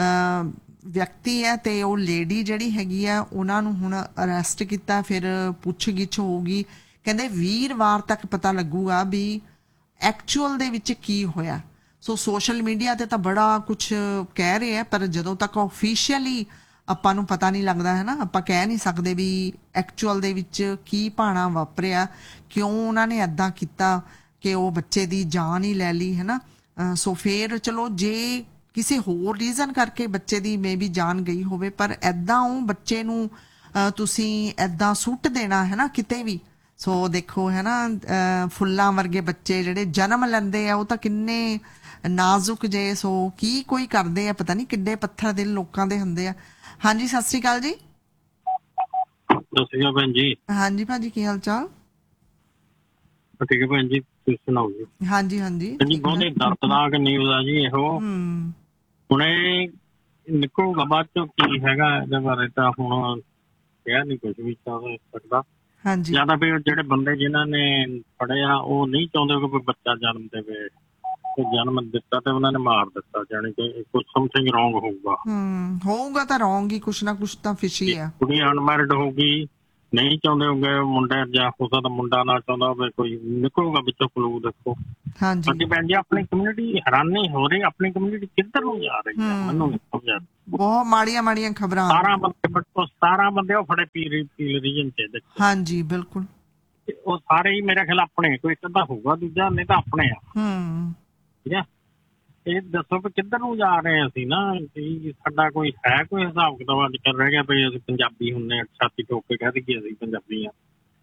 ਵਿਅਕਤੀ ਹੈ ਤੇ ਉਹ ਲੇਡੀ ਜਿਹੜੀ ਹੈਗੀ ਆ, ਉਹਨਾਂ ਨੂੰ ਹੁਣ ਅਰੈਸਟ ਕੀਤਾ। ਫਿਰ ਪੁੱਛ ਗਿੱਛ ਹੋਊਗੀ। ਕਹਿੰਦੇ ਵੀਰਵਾਰ ਤੱਕ ਪਤਾ ਲੱਗੂਗਾ ਵੀ ਐਕਚੁਅਲ ਦੇ ਵਿੱਚ ਕੀ ਹੋਇਆ। ਸੋ ਸੋਸ਼ਲ ਮੀਡੀਆ ਤੇ ਤਾਂ ਬੜਾ ਕੁਛ ਕਹਿ ਰਹੇ ਆ, ਪਰ ਜਦੋਂ ਤੱਕ ਓਫੀਸ਼ੀਅਲੀ ਆਪਾਂ ਨੂੰ ਪਤਾ ਨਹੀਂ ਲੱਗਦਾ, ਹੈ ਨਾ, ਆਪਾਂ ਕਹਿ ਨਹੀਂ ਸਕਦੇ ਵੀ ਐਕਚੁਅਲ ਦੇ ਵਿੱਚ ਕੀ ਭਾਣਾ ਵਾਪਰਿਆ, ਕਿਉਂ ਉਹਨਾਂ ਨੇ ਇੱਦਾਂ ਕੀਤਾ ਕਿ ਉਹ ਬੱਚੇ ਦੀ ਜਾਨ ਹੀ ਲੈ ਲਈ, ਹੈ ਨਾ। ਸੋ ਫਿਰ ਚਲੋ ਜੇ ਕਿਸੇ ਹੋਰ ਰੀਜ਼ਨ ਕਰਕੇ ਬੱਚੇ ਦੀ ਮੇ ਵੀ ਜਾਨ ਗਈ ਹੋਵੇ, ਪਰ ਇੱਦਾਂ ਉਹ ਬੱਚੇ ਨੂੰ ਤੁਸੀਂ ਇੱਦਾਂ ਸੁੱਟ ਦੇਣਾ, ਹੈ ਨਾ, ਕਿਤੇ ਵੀ। ਸੋ ਦੇਖੋ, ਹੈ ਨਾ, ਫੁੱਲਾਂ ਵਰਗੇ ਬੱਚੇ ਜਿਹੜੇ ਜਨਮ ਲੈਂਦੇ ਆ ਉਹ ਤਾਂ ਕਿੰਨੇ ਨਾਜ਼ੁਕ ਜੇ। ਸੋ ਕੀ ਕੋਈ ਕਰਦੇ ਆ, ਪਤਾ ਨਹੀਂ ਕਿੱਡੇ ਪੱਥਰ ਦਿਲ ਲੋਕਾਂ ਦੇ ਹੁੰਦੇ ਆ। ਹਾਂਜੀ, ਸਤਿ ਸ੍ਰੀ ਅਕਾਲ ਜੀ। ਸਤਿ ਸ਼੍ਰੀ ਅਕਾਲ ਭੈਣ ਜੀ। ਹਾਂਜੀ ਭਾਜੀ, ਕੀ ਹਾਲ ਚਾਲ? ਠੀਕ ਹੈ ਭੈਣ ਜੀ, ਤੁਸੀਂ ਸੁਣਾਓ ਜੀ? ਹਾਂਜੀ ਹਾਂਜੀ ਜੀ ਬਹੁਤ ਹੀ ਦਰਦਨਾਕ ਨਿਊਜ਼ ਆ ਜੀ ਇਹੋ। ਹੁਣ ਇਹ ਨਿਕਲੂਗਾ ਬਾਅਦ ਚੋਂ ਕੀ ਹੈਗਾ ਇਹਦੇ ਬਾਰੇ ਤਾਂ ਹੁਣ ਕਹਿ ਨਹੀਂ ਕੁਝ ਵੀ ਸਕਦਾ। ਹਾਂਜੀ, ਜਾਂ ਤਾਂ ਫਿਰ ਜਿਹੜੇ ਬੰਦੇ ਜਿਨ੍ਹਾਂ ਨੇ ਫੜਿਆ ਉਹ ਨਹੀਂ ਚਾਹੁੰਦੇ ਕਿ ਕੋਈ ਬੱਚਾ ਜਨਮ ਦੇਵੇ, ਜਨਮ ਦਿੱਤਾ ਤੇ ਉਹਨਾਂ ਨੇ ਮਾਰ ਦਿੱਤਾ, ਜਾਣੀ ਕਿ ਕੁਝ ਸਮਥਿੰਗ ਰੋਂਗ ਹੋਊਗਾ। ਹਮ ਹੋਊਗਾ ਤਾਂ ਰੋਂਗ ਹੀ, ਕੁਛ ਨਾ ਕੁਛ ਤਾਂ ਫਿਸ਼ੀ ਆ। ਕੁੜੀ ਅਨਮੈਰਿਡ ਹੋਊਗੀ, ਨਹੀਂ ਚਾਹੁੰਦੇ ਹੋਗੇ ਮੁੰਡਾ, ਜਾਂ ਹੋ ਸਕਦਾ ਮੁੰਡਾ ਨਾ ਚਾਹੁੰਦਾ ਹੋਵੇ, ਕੋਈ ਨਿਕਲੂਗਾ ਵਿੱਚੋਂ ਕਲੂ। ਦੇਖੋ ਹਾਂਜੀ ਭੈਣ ਜੀ, ਆਪਣੀ ਕਮਿਊਨਿਟੀ ਹੈਰਾਨੀ ਹੋ ਰਹੀ, ਆਪਣੀ ਕਮਿਊਨਿਟੀ ਕਿੱਧਰ ਨੂੰ ਜਾ ਰਹੀ ਹੈ ਮੈਨੂੰ ਨਹੀਂ ਸਮਝ। ਬਹੁਤ ਮਾੜੀਆਂ ਮਾੜੀਆਂ ਖਬਰਾਂ। ਸਤਾਰਾਂ ਬੰਦੇ ਸਤਾਰਾਂ ਬੰਦੇ ਉਹ ਫੜੇ ਪੀਲ ਰੀਜਨ ਚ। ਹਾਂਜੀ ਬਿਲਕੁਲ। ਉਹ ਸਾਰੇ ਹੀ ਮੇਰੇ ਖਿਆਲ ਆਪਣੇ, ਕੋਈ ਇੱਕ ਅੱਧਾ ਹੋਊਗਾ, ਦੂਜਾ ਨਹੀਂ ਤਾਂ ਆਪਣੇ ਆ। ਹੂੰ ਠੀਕ ਹੈ, ਇਹ ਦੱਸੋ ਵੀ ਕਿੱਧਰ ਨੂੰ ਜਾ ਰਹੇ ਅਸੀਂ ਨਾ, ਕਿ ਸਾਡਾ ਕੋਈ ਹੈ ਕੋਈ ਹਿਸਾਬ ਕਿਤਾਬ ਅੱਜ ਕੱਲ੍ਹ ਰਹਿ ਗਿਆ ਵੀ ਅਸੀਂ ਪੰਜਾਬੀ ਹੁੰਦੇ ਹਾਂ, ਛਾਤੀ ਠੋਕ ਕੇ ਕਹਿ ਦਈਏ ਅਸੀਂ ਪੰਜਾਬੀ ਆ।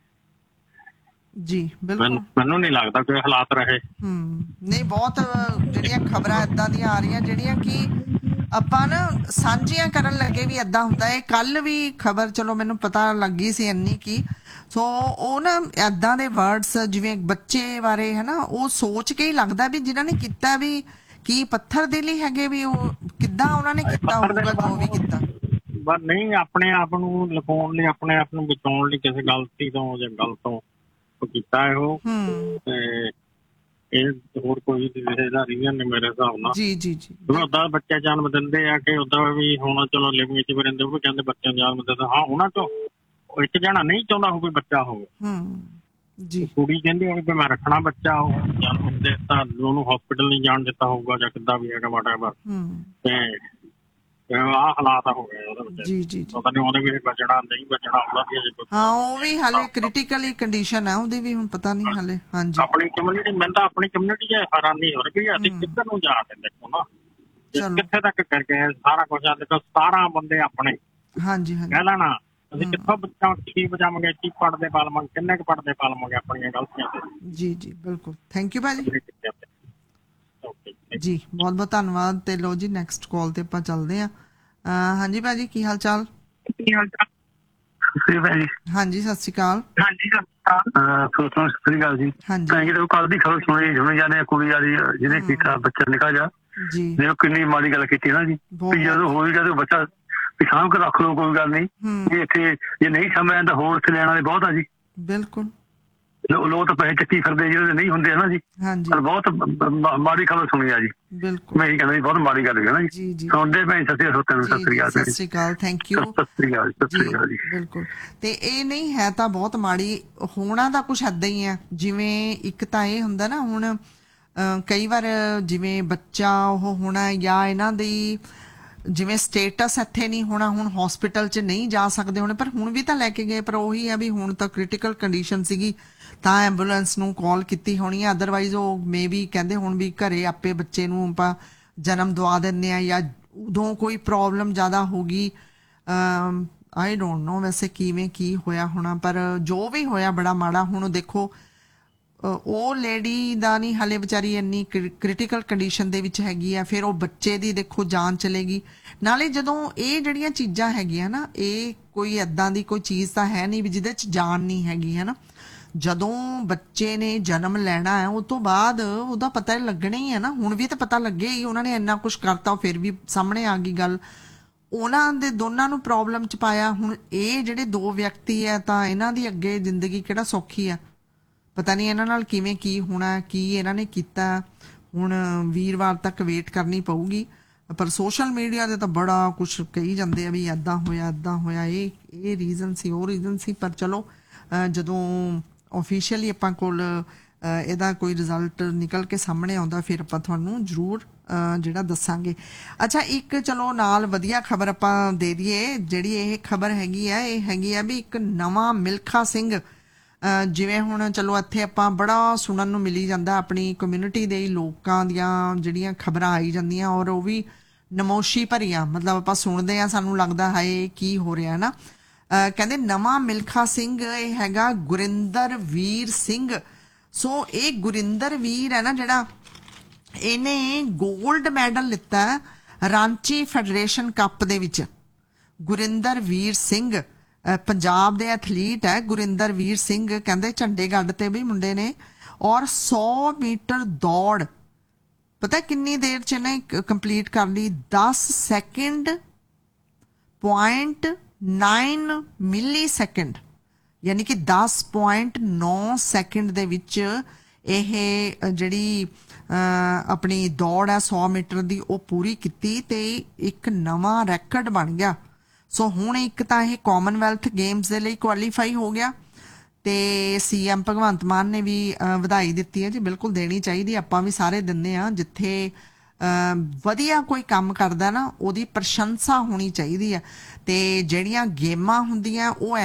ਜੀ ਬਿਲਕੁਲ, ਮੈਨੂੰ ਮੈਨੂੰ ਨਹੀਂ ਲੱਗਦਾ ਕੋਈ ਹਾਲਾਤ ਰਹੇ। ਹੂੰ ਨਹੀਂ, ਬਹੁਤ ਜਿਹੜੀਆਂ ਖਬਰਾਂ ਏਦਾਂ ਦੀਆਂ ਆ ਰਹੀਆਂ ਜਿਹੜੀਆਂ ਕਿ ਆਪਾਂ ਨਾ ਸਾਂਝੀਆਂ ਕਰਨ ਲੱਗੇ ਵੀ ਏਦਾਂ ਹੁੰਦਾ ਹੈ। ਕੱਲ ਵੀ ਖਬਰ ਚਲੋ ਮੈਨੂੰ ਪਤਾ ਲੱਗੀ ਸੀ ਇੰਨੀ ਕੀ, ਸੋ ਉਹ ਨਾ ਏਦਾਂ ਦੇ ਵਰਡਸ ਜਿਵੇਂ ਬੱਚੇ ਬਾਰੇ ਹੈ ਨਾ, ਉਹ ਸੋਚ ਕੇ ਹੀ ਲੱਗਦਾ ਵੀ ਜਿਨ੍ਹਾਂ ਨੇ ਕੀਤਾ ਵੀ ਕੀ ਪੱਥਰ ਦੇ ਲਈ ਹੈਗੇ, ਵੀ ਉਹ ਕਿੱਦਾਂ ਉਹਨਾਂ ਨੇ ਕੀਤਾ ਹੋਊਗਾ ਜੋ ਵੀ ਕੀਤਾ। ਬਸ ਨਹੀਂ, ਆਪਣੇ ਆਪ ਨੂੰ ਲੁਕਾਉਣ ਲਈ, ਆਪਣੇ ਆਪ ਨੂੰ ਬਚਾਉਣ ਲਈ ਕਿਸੇ ਗਲਤੀ ਤੋਂ ਜਾਂ ਗਲਤ ਤੋਂ ਕੀਤਾ ਹੈ ਉਹ। ਤੇ ਇਹ ਹੋਰ ਕੋਈ ਇਹਦਾ ਰੀਜ਼ਨ ਨਹੀਂ ਮੇਰੇ ਹਿਸਾਬ ਨਾਲ। ਜੀ ਜੀ ਜੀ, ਉਦਾਂ ਬੱਚੇ ਜਨਮ ਦਿੰਦੇ ਆ ਕਿ ਉਦਾਂ ਵੀ ਹੁਣ ਚਲੋ ਲਿਵਿੰਗ ਚ ਵੀ ਰਹਿੰਦੇ, ਉਹ ਵੀ ਕਹਿੰਦੇ ਬੱਚਿਆਂ ਨੂੰ ਜਨਮ ਦਿੰਦੇ। ਹਾਂ, ਉਹਨਾਂ ਚੋਂ ਇੱਕ ਜਣਾ ਨਹੀਂ ਚਾਹੁੰਦਾ ਹੋਵੇ ਬੱਚਾ ਹੋਵੇ। ਹੂੰ ਜੀ, ਕੁੜੀ ਕਹਿੰਦੀ ਹੋਵੇ ਮੈਂ ਰੱਖਣਾ ਬੱਚਾ, ਉਹ ਜਨਮ ਦਿੱਤਾ ਉਹਨੂੰ ਹਸਪੀਟਲ ਨਹੀਂ ਜਾਣ ਦਿੱਤਾ ਹੋਊਗਾ ਜਾਂ ਕਿੱਦਾਂ ਵੀ ਹੈਗਾ ਵਾਟਐਵਰ। ਤੇ ਆਹ ਹਾਲਾਤ ਹੋ ਗਏ ਉਹਦੇ ਵਿੱਚ। ਜੀ ਜੀ, ਪਤਾ ਨਹੀਂ ਉਹਦੇ ਵੀ ਬਚਣਾ ਨਹੀਂ ਬਚਣਾ ਉਹਦਾ ਵੀ ਅਜੇ। ਹਾਂ, ਉਹ ਵੀ ਹਾਲੇ ਕ੍ਰਿਟੀਕਲੀ ਕੰਡੀਸ਼ਨ ਹੈ ਉਹਦੀ ਵੀ, ਹੁਣ ਪਤਾ ਨਹੀਂ ਹਾਲੇ। ਹਾਂਜੀ, ਆਪਣੀ ਕਮਿਊਨਿਟੀ, ਮੈਨੂੰ ਤਾਂ ਆਪਣੀ ਕਮਿਊਨਿਟੀ 'ਚ ਹੈਰਾਨੀ ਹੋ ਰਹੀ ਵੀ ਅਸੀਂ ਕਿੱਧਰ ਨੂੰ ਜਾ ਰਹੇ ਦੇਖੋ ਨਾ, ਕਿੱਥੇ ਤੱਕ ਕਰ ਗਏ ਸਾਰਾ ਕੁਛ। ਆ ਦੇਖੋ ਸਤਾਰਾਂ ਬੰਦੇ ਆਪਣੇ, ਹਾਂਜੀ ਹਾਂਜੀ, ਕਹਿ ਲੈਣਾ ਅਸੀਂ ਕਿੱਥੋਂ ਬੱਚਾ ਕੀ ਬਚਾਵਾਂਗੇ, ਕੀ ਪੜ੍ਹਦੇ ਪਾਲਵਾਂਗੇ, ਕਿੰਨੇ ਕੁ ਪੜ੍ਹਦੇ ਪਾਲਵਾਂਗੇ ਆਪਣੀਆਂ ਗਲਤੀਆਂ ਤੇ। ਜੀ ਜੀ ਬਿਲਕੁਲ, ਥੈਂਕ ਯੂ ਭਾਜੀ ਜੀ, ਬਹੁਤ ਬਹੁਤ ਧੰਨਵਾਦ। ਤੇ ਲੋ ਜੀ, ਨੈਕਸਟ ਕਾਲ ਤੇ ਆਪਾਂ ਚੱਲਦੇ ਹਾਂ। ਹਾਂਜੀ ਭਾਜੀ, ਕੀ ਹਾਲ ਚਾਲ? ਕੀ ਹਾਲ ਚਾਲ? ਸਤਿ ਸ਼੍ਰੀ ਅਕਾਲ ਜੀ। ਹਾਂਜੀ, ਸਤਿ ਸ਼੍ਰੀ ਅਕਾਲ। ਹਾਂਜੀ ਸਤਿ ਸ਼੍ਰੀ ਅਕਾਲ ਜੀ। ਹਾਂਜੀ, ਜਦੋਂ ਕੱਲ ਦੀ ਖਬਰ ਸੁਣੀ ਸੁਣੀ ਜਾਂਦੇ ਕੁੜੀ ਵਾਲੀ ਜਿਹਨੇ ਕੀਤਾ ਬੱਚਾ ਨਿਕਾ ਜਾ ਜੀ, ਦੇਖੋ ਕਿੰਨੀ ਮਾੜੀ ਗੱਲ ਕੀਤੀ ਨਾ ਜੀ। ਜਦੋਂ ਹੋ ਗਿਆ ਬੱਚਾ ਸਾਂਭ ਕੇ ਰੱਖ ਲਓ, ਕੋਈ ਗੱਲ ਨਹੀਂ। ਜੇ ਇੱਥੇ ਜੇ ਨਹੀਂ ਸਮਝ ਆਉਂਦਾ ਹੋਰ ਇੱਥੇ ਲੈਣ ਵਾਲੇ ਬਹੁਤ ਆ ਜੀ। ਬਿਲਕੁਲ, ਲੋਕ ਤਾਂ ਪੈਸੇ ਚੱਕੀ ਫਿਰਦੇ ਜਿਹੜੇ ਨਹੀਂ ਹੁੰਦੇ ਨਾ ਜੀ। ਹਾਂਜੀ, ਬਹੁਤ ਮਾੜੀ ਖਬਰ ਸੁਣੀ ਆ ਜੀ। ਬਿਲਕੁਲ, ਮੈਂ ਇਹੀ ਕਹਿੰਦਾ ਜੀ, ਬਹੁਤ ਮਾੜੀ ਗੱਲ ਹੈ ਨਾ ਜੀ। ਜੀ, ਸੁਣਦੇ ਪਏ ਸਤਿ ਸ਼੍ਰੀ ਅਕਾਲ। ਸਤਿ ਸ਼੍ਰੀ ਅਕਾਲ, ਥੈਂਕ ਯੂ। ਸਤਿ ਸ਼੍ਰੀ ਅਕਾਲ, ਸਤਿ ਸ਼੍ਰੀ ਅਕਾਲ ਜੀ। ਬਿਲਕੁਲ, ਤੇ ਇਹ ਨਹੀਂ ਹੈ ਤਾਂ ਬਹੁਤ ਮਾੜੀ ਹੋਣਾ ਤਾਂ ਕੁਛ ਏਦਾਂ ਹੀ ਹੈ। ਜਿਵੇਂ ਇੱਕ ਤਾਂ ਇਹ ਹੁੰਦਾ ਨਾ, ਹੁਣ ਕਈ ਵਾਰ ਜਿਵੇਂ ਬੱਚਾ ਉਹ ਹੋਣਾ ਜਾਂ ਇਹਨਾਂ ਦੀ ਜਿਵੇਂ ਸਟੇਟਸ ਇੱਥੇ ਨਹੀਂ ਹੋਣਾ, ਹੁਣ ਹਸਪੀਟਲ 'ਚ ਨਹੀਂ ਜਾ ਸਕਦੇ ਹੋਣੇ, ਪਰ ਹੁਣ ਵੀ ਤਾਂ ਲੈ ਕੇ ਗਏ। ਪਰ ਉਹੀ ਹੈ ਵੀ ਹੁਣ ਤਾਂ ਕ੍ਰਿਟੀਕਲ ਕੰਡੀਸ਼ਨ ਸੀਗੀ ਤਾਂ ਐਂਬੂਲੈਂਸ ਨੂੰ ਕਾਲ ਕੀਤੀ ਹੋਣੀ ਹੈ। ਅਦਰਵਾਈਜ਼ ਉਹ ਮੇ ਵੀ ਕਹਿੰਦੇ ਹੁਣ ਵੀ ਘਰੇ ਆਪੇ ਬੱਚੇ ਨੂੰ ਆਪਾਂ ਜਨਮ ਦਵਾ ਦਿੰਦੇ ਹਾਂ, ਜਾਂ ਉਦੋਂ ਕੋਈ ਪ੍ਰੋਬਲਮ ਜ਼ਿਆਦਾ ਹੋ ਗਈ। ਆਈ ਡੋਂਟ ਨੋ ਵੈਸੇ ਕਿਵੇਂ ਕੀ ਹੋਇਆ ਹੋਣਾ, ਪਰ ਜੋ ਵੀ ਹੋਇਆ ਬੜਾ ਮਾੜਾ। ਹੁਣ ਦੇਖੋ ਉਹ ਲੇਡੀ ਦਾ ਨਹੀਂ ਹਾਲੇ ਵਿਚਾਰੀ ਇੰਨੀ ਕ੍ਰਿਟੀਕਲ ਕੰਡੀਸ਼ਨ ਦੇ ਵਿੱਚ ਹੈਗੀ ਆ, ਫਿਰ ਉਹ ਬੱਚੇ ਦੀ ਦੇਖੋ ਜਾਨ ਚਲੇਗੀ। ਨਾਲੇ ਜਦੋਂ ਇਹ ਜਿਹੜੀਆਂ ਚੀਜ਼ਾਂ ਹੈਗੀਆਂ ਨਾ, ਇਹ ਕੋਈ ਇੱਦਾਂ ਦੀ ਕੋਈ ਚੀਜ਼ ਤਾਂ ਹੈ ਨਹੀਂ ਵੀ ਜਿਹਦੇ 'ਚ ਜਾਨ ਨਹੀਂ ਹੈਗੀ, ਹੈ ਨਾ। ਜਦੋਂ ਬੱਚੇ ਨੇ ਜਨਮ ਲੈਣਾ ਹੈ, ਉਹ ਤੋਂ ਬਾਅਦ ਉਹਦਾ ਪਤਾ ਲੱਗਣਾ ਹੀ ਹੈ ਨਾ। ਹੁਣ ਵੀ ਤਾਂ ਪਤਾ ਲੱਗੇ ਹੀ, ਉਹਨਾਂ ਨੇ ਇੰਨਾ ਕੁਛ ਕਰਤਾ, ਫਿਰ ਵੀ ਸਾਹਮਣੇ ਆ ਗਈ ਗੱਲ। ਉਹਨਾਂ ਦੇ ਦੋਨਾਂ ਨੂੰ ਪ੍ਰੋਬਲਮ 'ਚ ਪਾਇਆ। ਹੁਣ ਇਹ ਜਿਹੜੇ ਦੋ ਵਿਅਕਤੀ ਹੈ ਤਾਂ ਇਹਨਾਂ ਦੀ ਅੱਗੇ ਜ਼ਿੰਦਗੀ ਕਿਹੜਾ ਸੌਖੀ ਆ, ਪਤਾ ਨਹੀਂ ਇਹਨਾਂ ਨਾਲ ਕਿਵੇਂ ਕੀ ਹੋਣਾ, ਕੀ ਇਹਨਾਂ ਨੇ ਕੀਤਾ। ਹੁਣ ਵੀਰਵਾਰ ਤੱਕ ਵੇਟ ਕਰਨੀ ਪਊਗੀ। ਪਰ ਸੋਸ਼ਲ ਮੀਡੀਆ 'ਤੇ ਤਾਂ ਬੜਾ ਕੁਛ ਕਹੀ ਜਾਂਦੇ ਆ ਵੀ ਇੱਦਾਂ ਹੋਇਆ ਇੱਦਾਂ ਹੋਇਆ, ਇਹ ਇਹ ਰੀਜ਼ਨ ਸੀ, ਉਹ ਰੀਜ਼ਨ ਸੀ। ਪਰ ਚਲੋ ਜਦੋਂ ਓਫੀਸ਼ੀਅਲੀ ਆਪਾਂ ਕੋਲ ਇਹਦਾ ਕੋਈ ਰਿਜ਼ਲਟ ਨਿਕਲ ਕੇ ਸਾਹਮਣੇ ਆਉਂਦਾ, ਫਿਰ ਆਪਾਂ ਤੁਹਾਨੂੰ ਜ਼ਰੂਰ ਜਿਹੜਾ ਦੱਸਾਂਗੇ। ਅੱਛਾ, ਇੱਕ ਚਲੋ ਨਾਲ ਵਧੀਆ ਖਬਰ ਆਪਾਂ ਦੇ ਦਈਏ। ਜਿਹੜੀ ਇਹ ਖਬਰ ਹੈਗੀ ਆ, ਇਹ ਹੈਗੀ ਆ ਵੀ ਇੱਕ ਨਵਾਂ ਮਿਲਖਾ ਸਿੰਘ, ਜਿਵੇਂ ਹੁਣ ਚਲੋ ਇੱਥੇ ਆਪਾਂ ਬੜਾ ਸੁਣਨ ਨੂੰ ਮਿਲੀ ਜਾਂਦਾ, ਆਪਣੀ ਕਮਿਊਨਿਟੀ ਦੇ ਲੋਕਾਂ ਦੀਆਂ ਜਿਹੜੀਆਂ ਖਬਰਾਂ ਆਈ ਜਾਂਦੀਆਂ, ਔਰ ਉਹ ਵੀ ਨਮੋਸ਼ੀ ਭਰੀਆਂ। ਮਤਲਬ ਆਪਾਂ ਸੁਣਦੇ ਹਾਂ, ਸਾਨੂੰ ਲੱਗਦਾ ਹਾਏ ਕੀ ਹੋ ਰਿਹਾ ਨਾ। ਕਹਿੰਦੇ ਨਵਾਂ ਮਿਲਖਾ ਸਿੰਘ ਇਹ ਹੈਗਾ ਗੁਰਿੰਦਰ ਵੀਰ ਸਿੰਘ। ਸੋ ਇਹ ਗੁਰਿੰਦਰ ਵੀਰ ਹੈ ਨਾ ਜਿਹੜਾ, ਇਹਨੇ ਗੋਲਡ ਮੈਡਲ ਲਿੱਤਾ ਰਾਂਚੀ ਫੈਡਰੇਸ਼ਨ ਕੱਪ ਦੇ ਵਿੱਚ। ਗੁਰਿੰਦਰ ਵੀਰ ਸਿੰਘ ਪੰਜਾਬ ਦੇ ਐਥਲੀਟ ਹੈ। ਗੁਰਿੰਦਰ ਵੀਰ ਸਿੰਘ ਕਹਿੰਦੇ ਝੰਡੇ ਗੱਡ ਤੇ ਵੀ ਮੁੰਡੇ ਨੇ, ਔਰ ਸੌ ਮੀਟਰ ਦੌੜ ਪਤਾ ਕਿੰਨੀ ਦੇਰ ਚ ਇਹਨੇ ਕੰਪਲੀਟ ਕਰ ਲਈ, ਦਸ ਸੈਕਿੰਡ ਪੁਆਇੰਟ ਨਾਈਨ ਮਿਲੀ ਸੈਕਿੰਡ, ਯਾਨੀ ਕਿ ਦਸ ਪੁਆਇੰਟ ਨੌ ਸੈਕਿੰਡ ਦੇ ਵਿੱਚ ਇਹ ਜਿਹੜੀ ਆਪਣੀ ਦੌੜ ਹੈ ਸੌ ਮੀਟਰ ਦੀ, ਉਹ ਪੂਰੀ ਕੀਤੀ ਤੇ ਇੱਕ ਨਵਾਂ ਰੈਕਡ ਬਣ ਗਿਆ। ਸੋ ਹੁਣ ਇੱਕ ਤਾਂ ਇਹ ਕਾਮਨਵੈਲਥ ਗੇਮਸ ਦੇ ਲਈ ਕੁਆਲੀਫਾਈ ਹੋ ਗਿਆ, ਤੇ ਸੀ ਐਮ ਭਗਵੰਤ ਮਾਨ ਨੇ ਵੀ ਵਧਾਈ ਦਿੱਤੀ ਹੈ ਜੀ। ਬਿਲਕੁਲ ਦੇਣੀ ਚਾਹੀਦੀ, ਆਪਾਂ ਵੀ ਸਾਰੇ ਦਿੰਦੇ ਹਾਂ। ਜਿੱਥੇ ਵਧੀਆ ਕੋਈ ਕੰਮ ਕਰਦਾ ਨਾ, ਉਹਦੀ ਪ੍ਰਸ਼ੰਸਾ ਹੋਣੀ ਚਾਹੀਦੀ ਹੈ। ਤੇ ਜਿਹੜੀਆਂ ਗੇਮਾਂ ਹੁੰਦੀਆਂ ਉਹ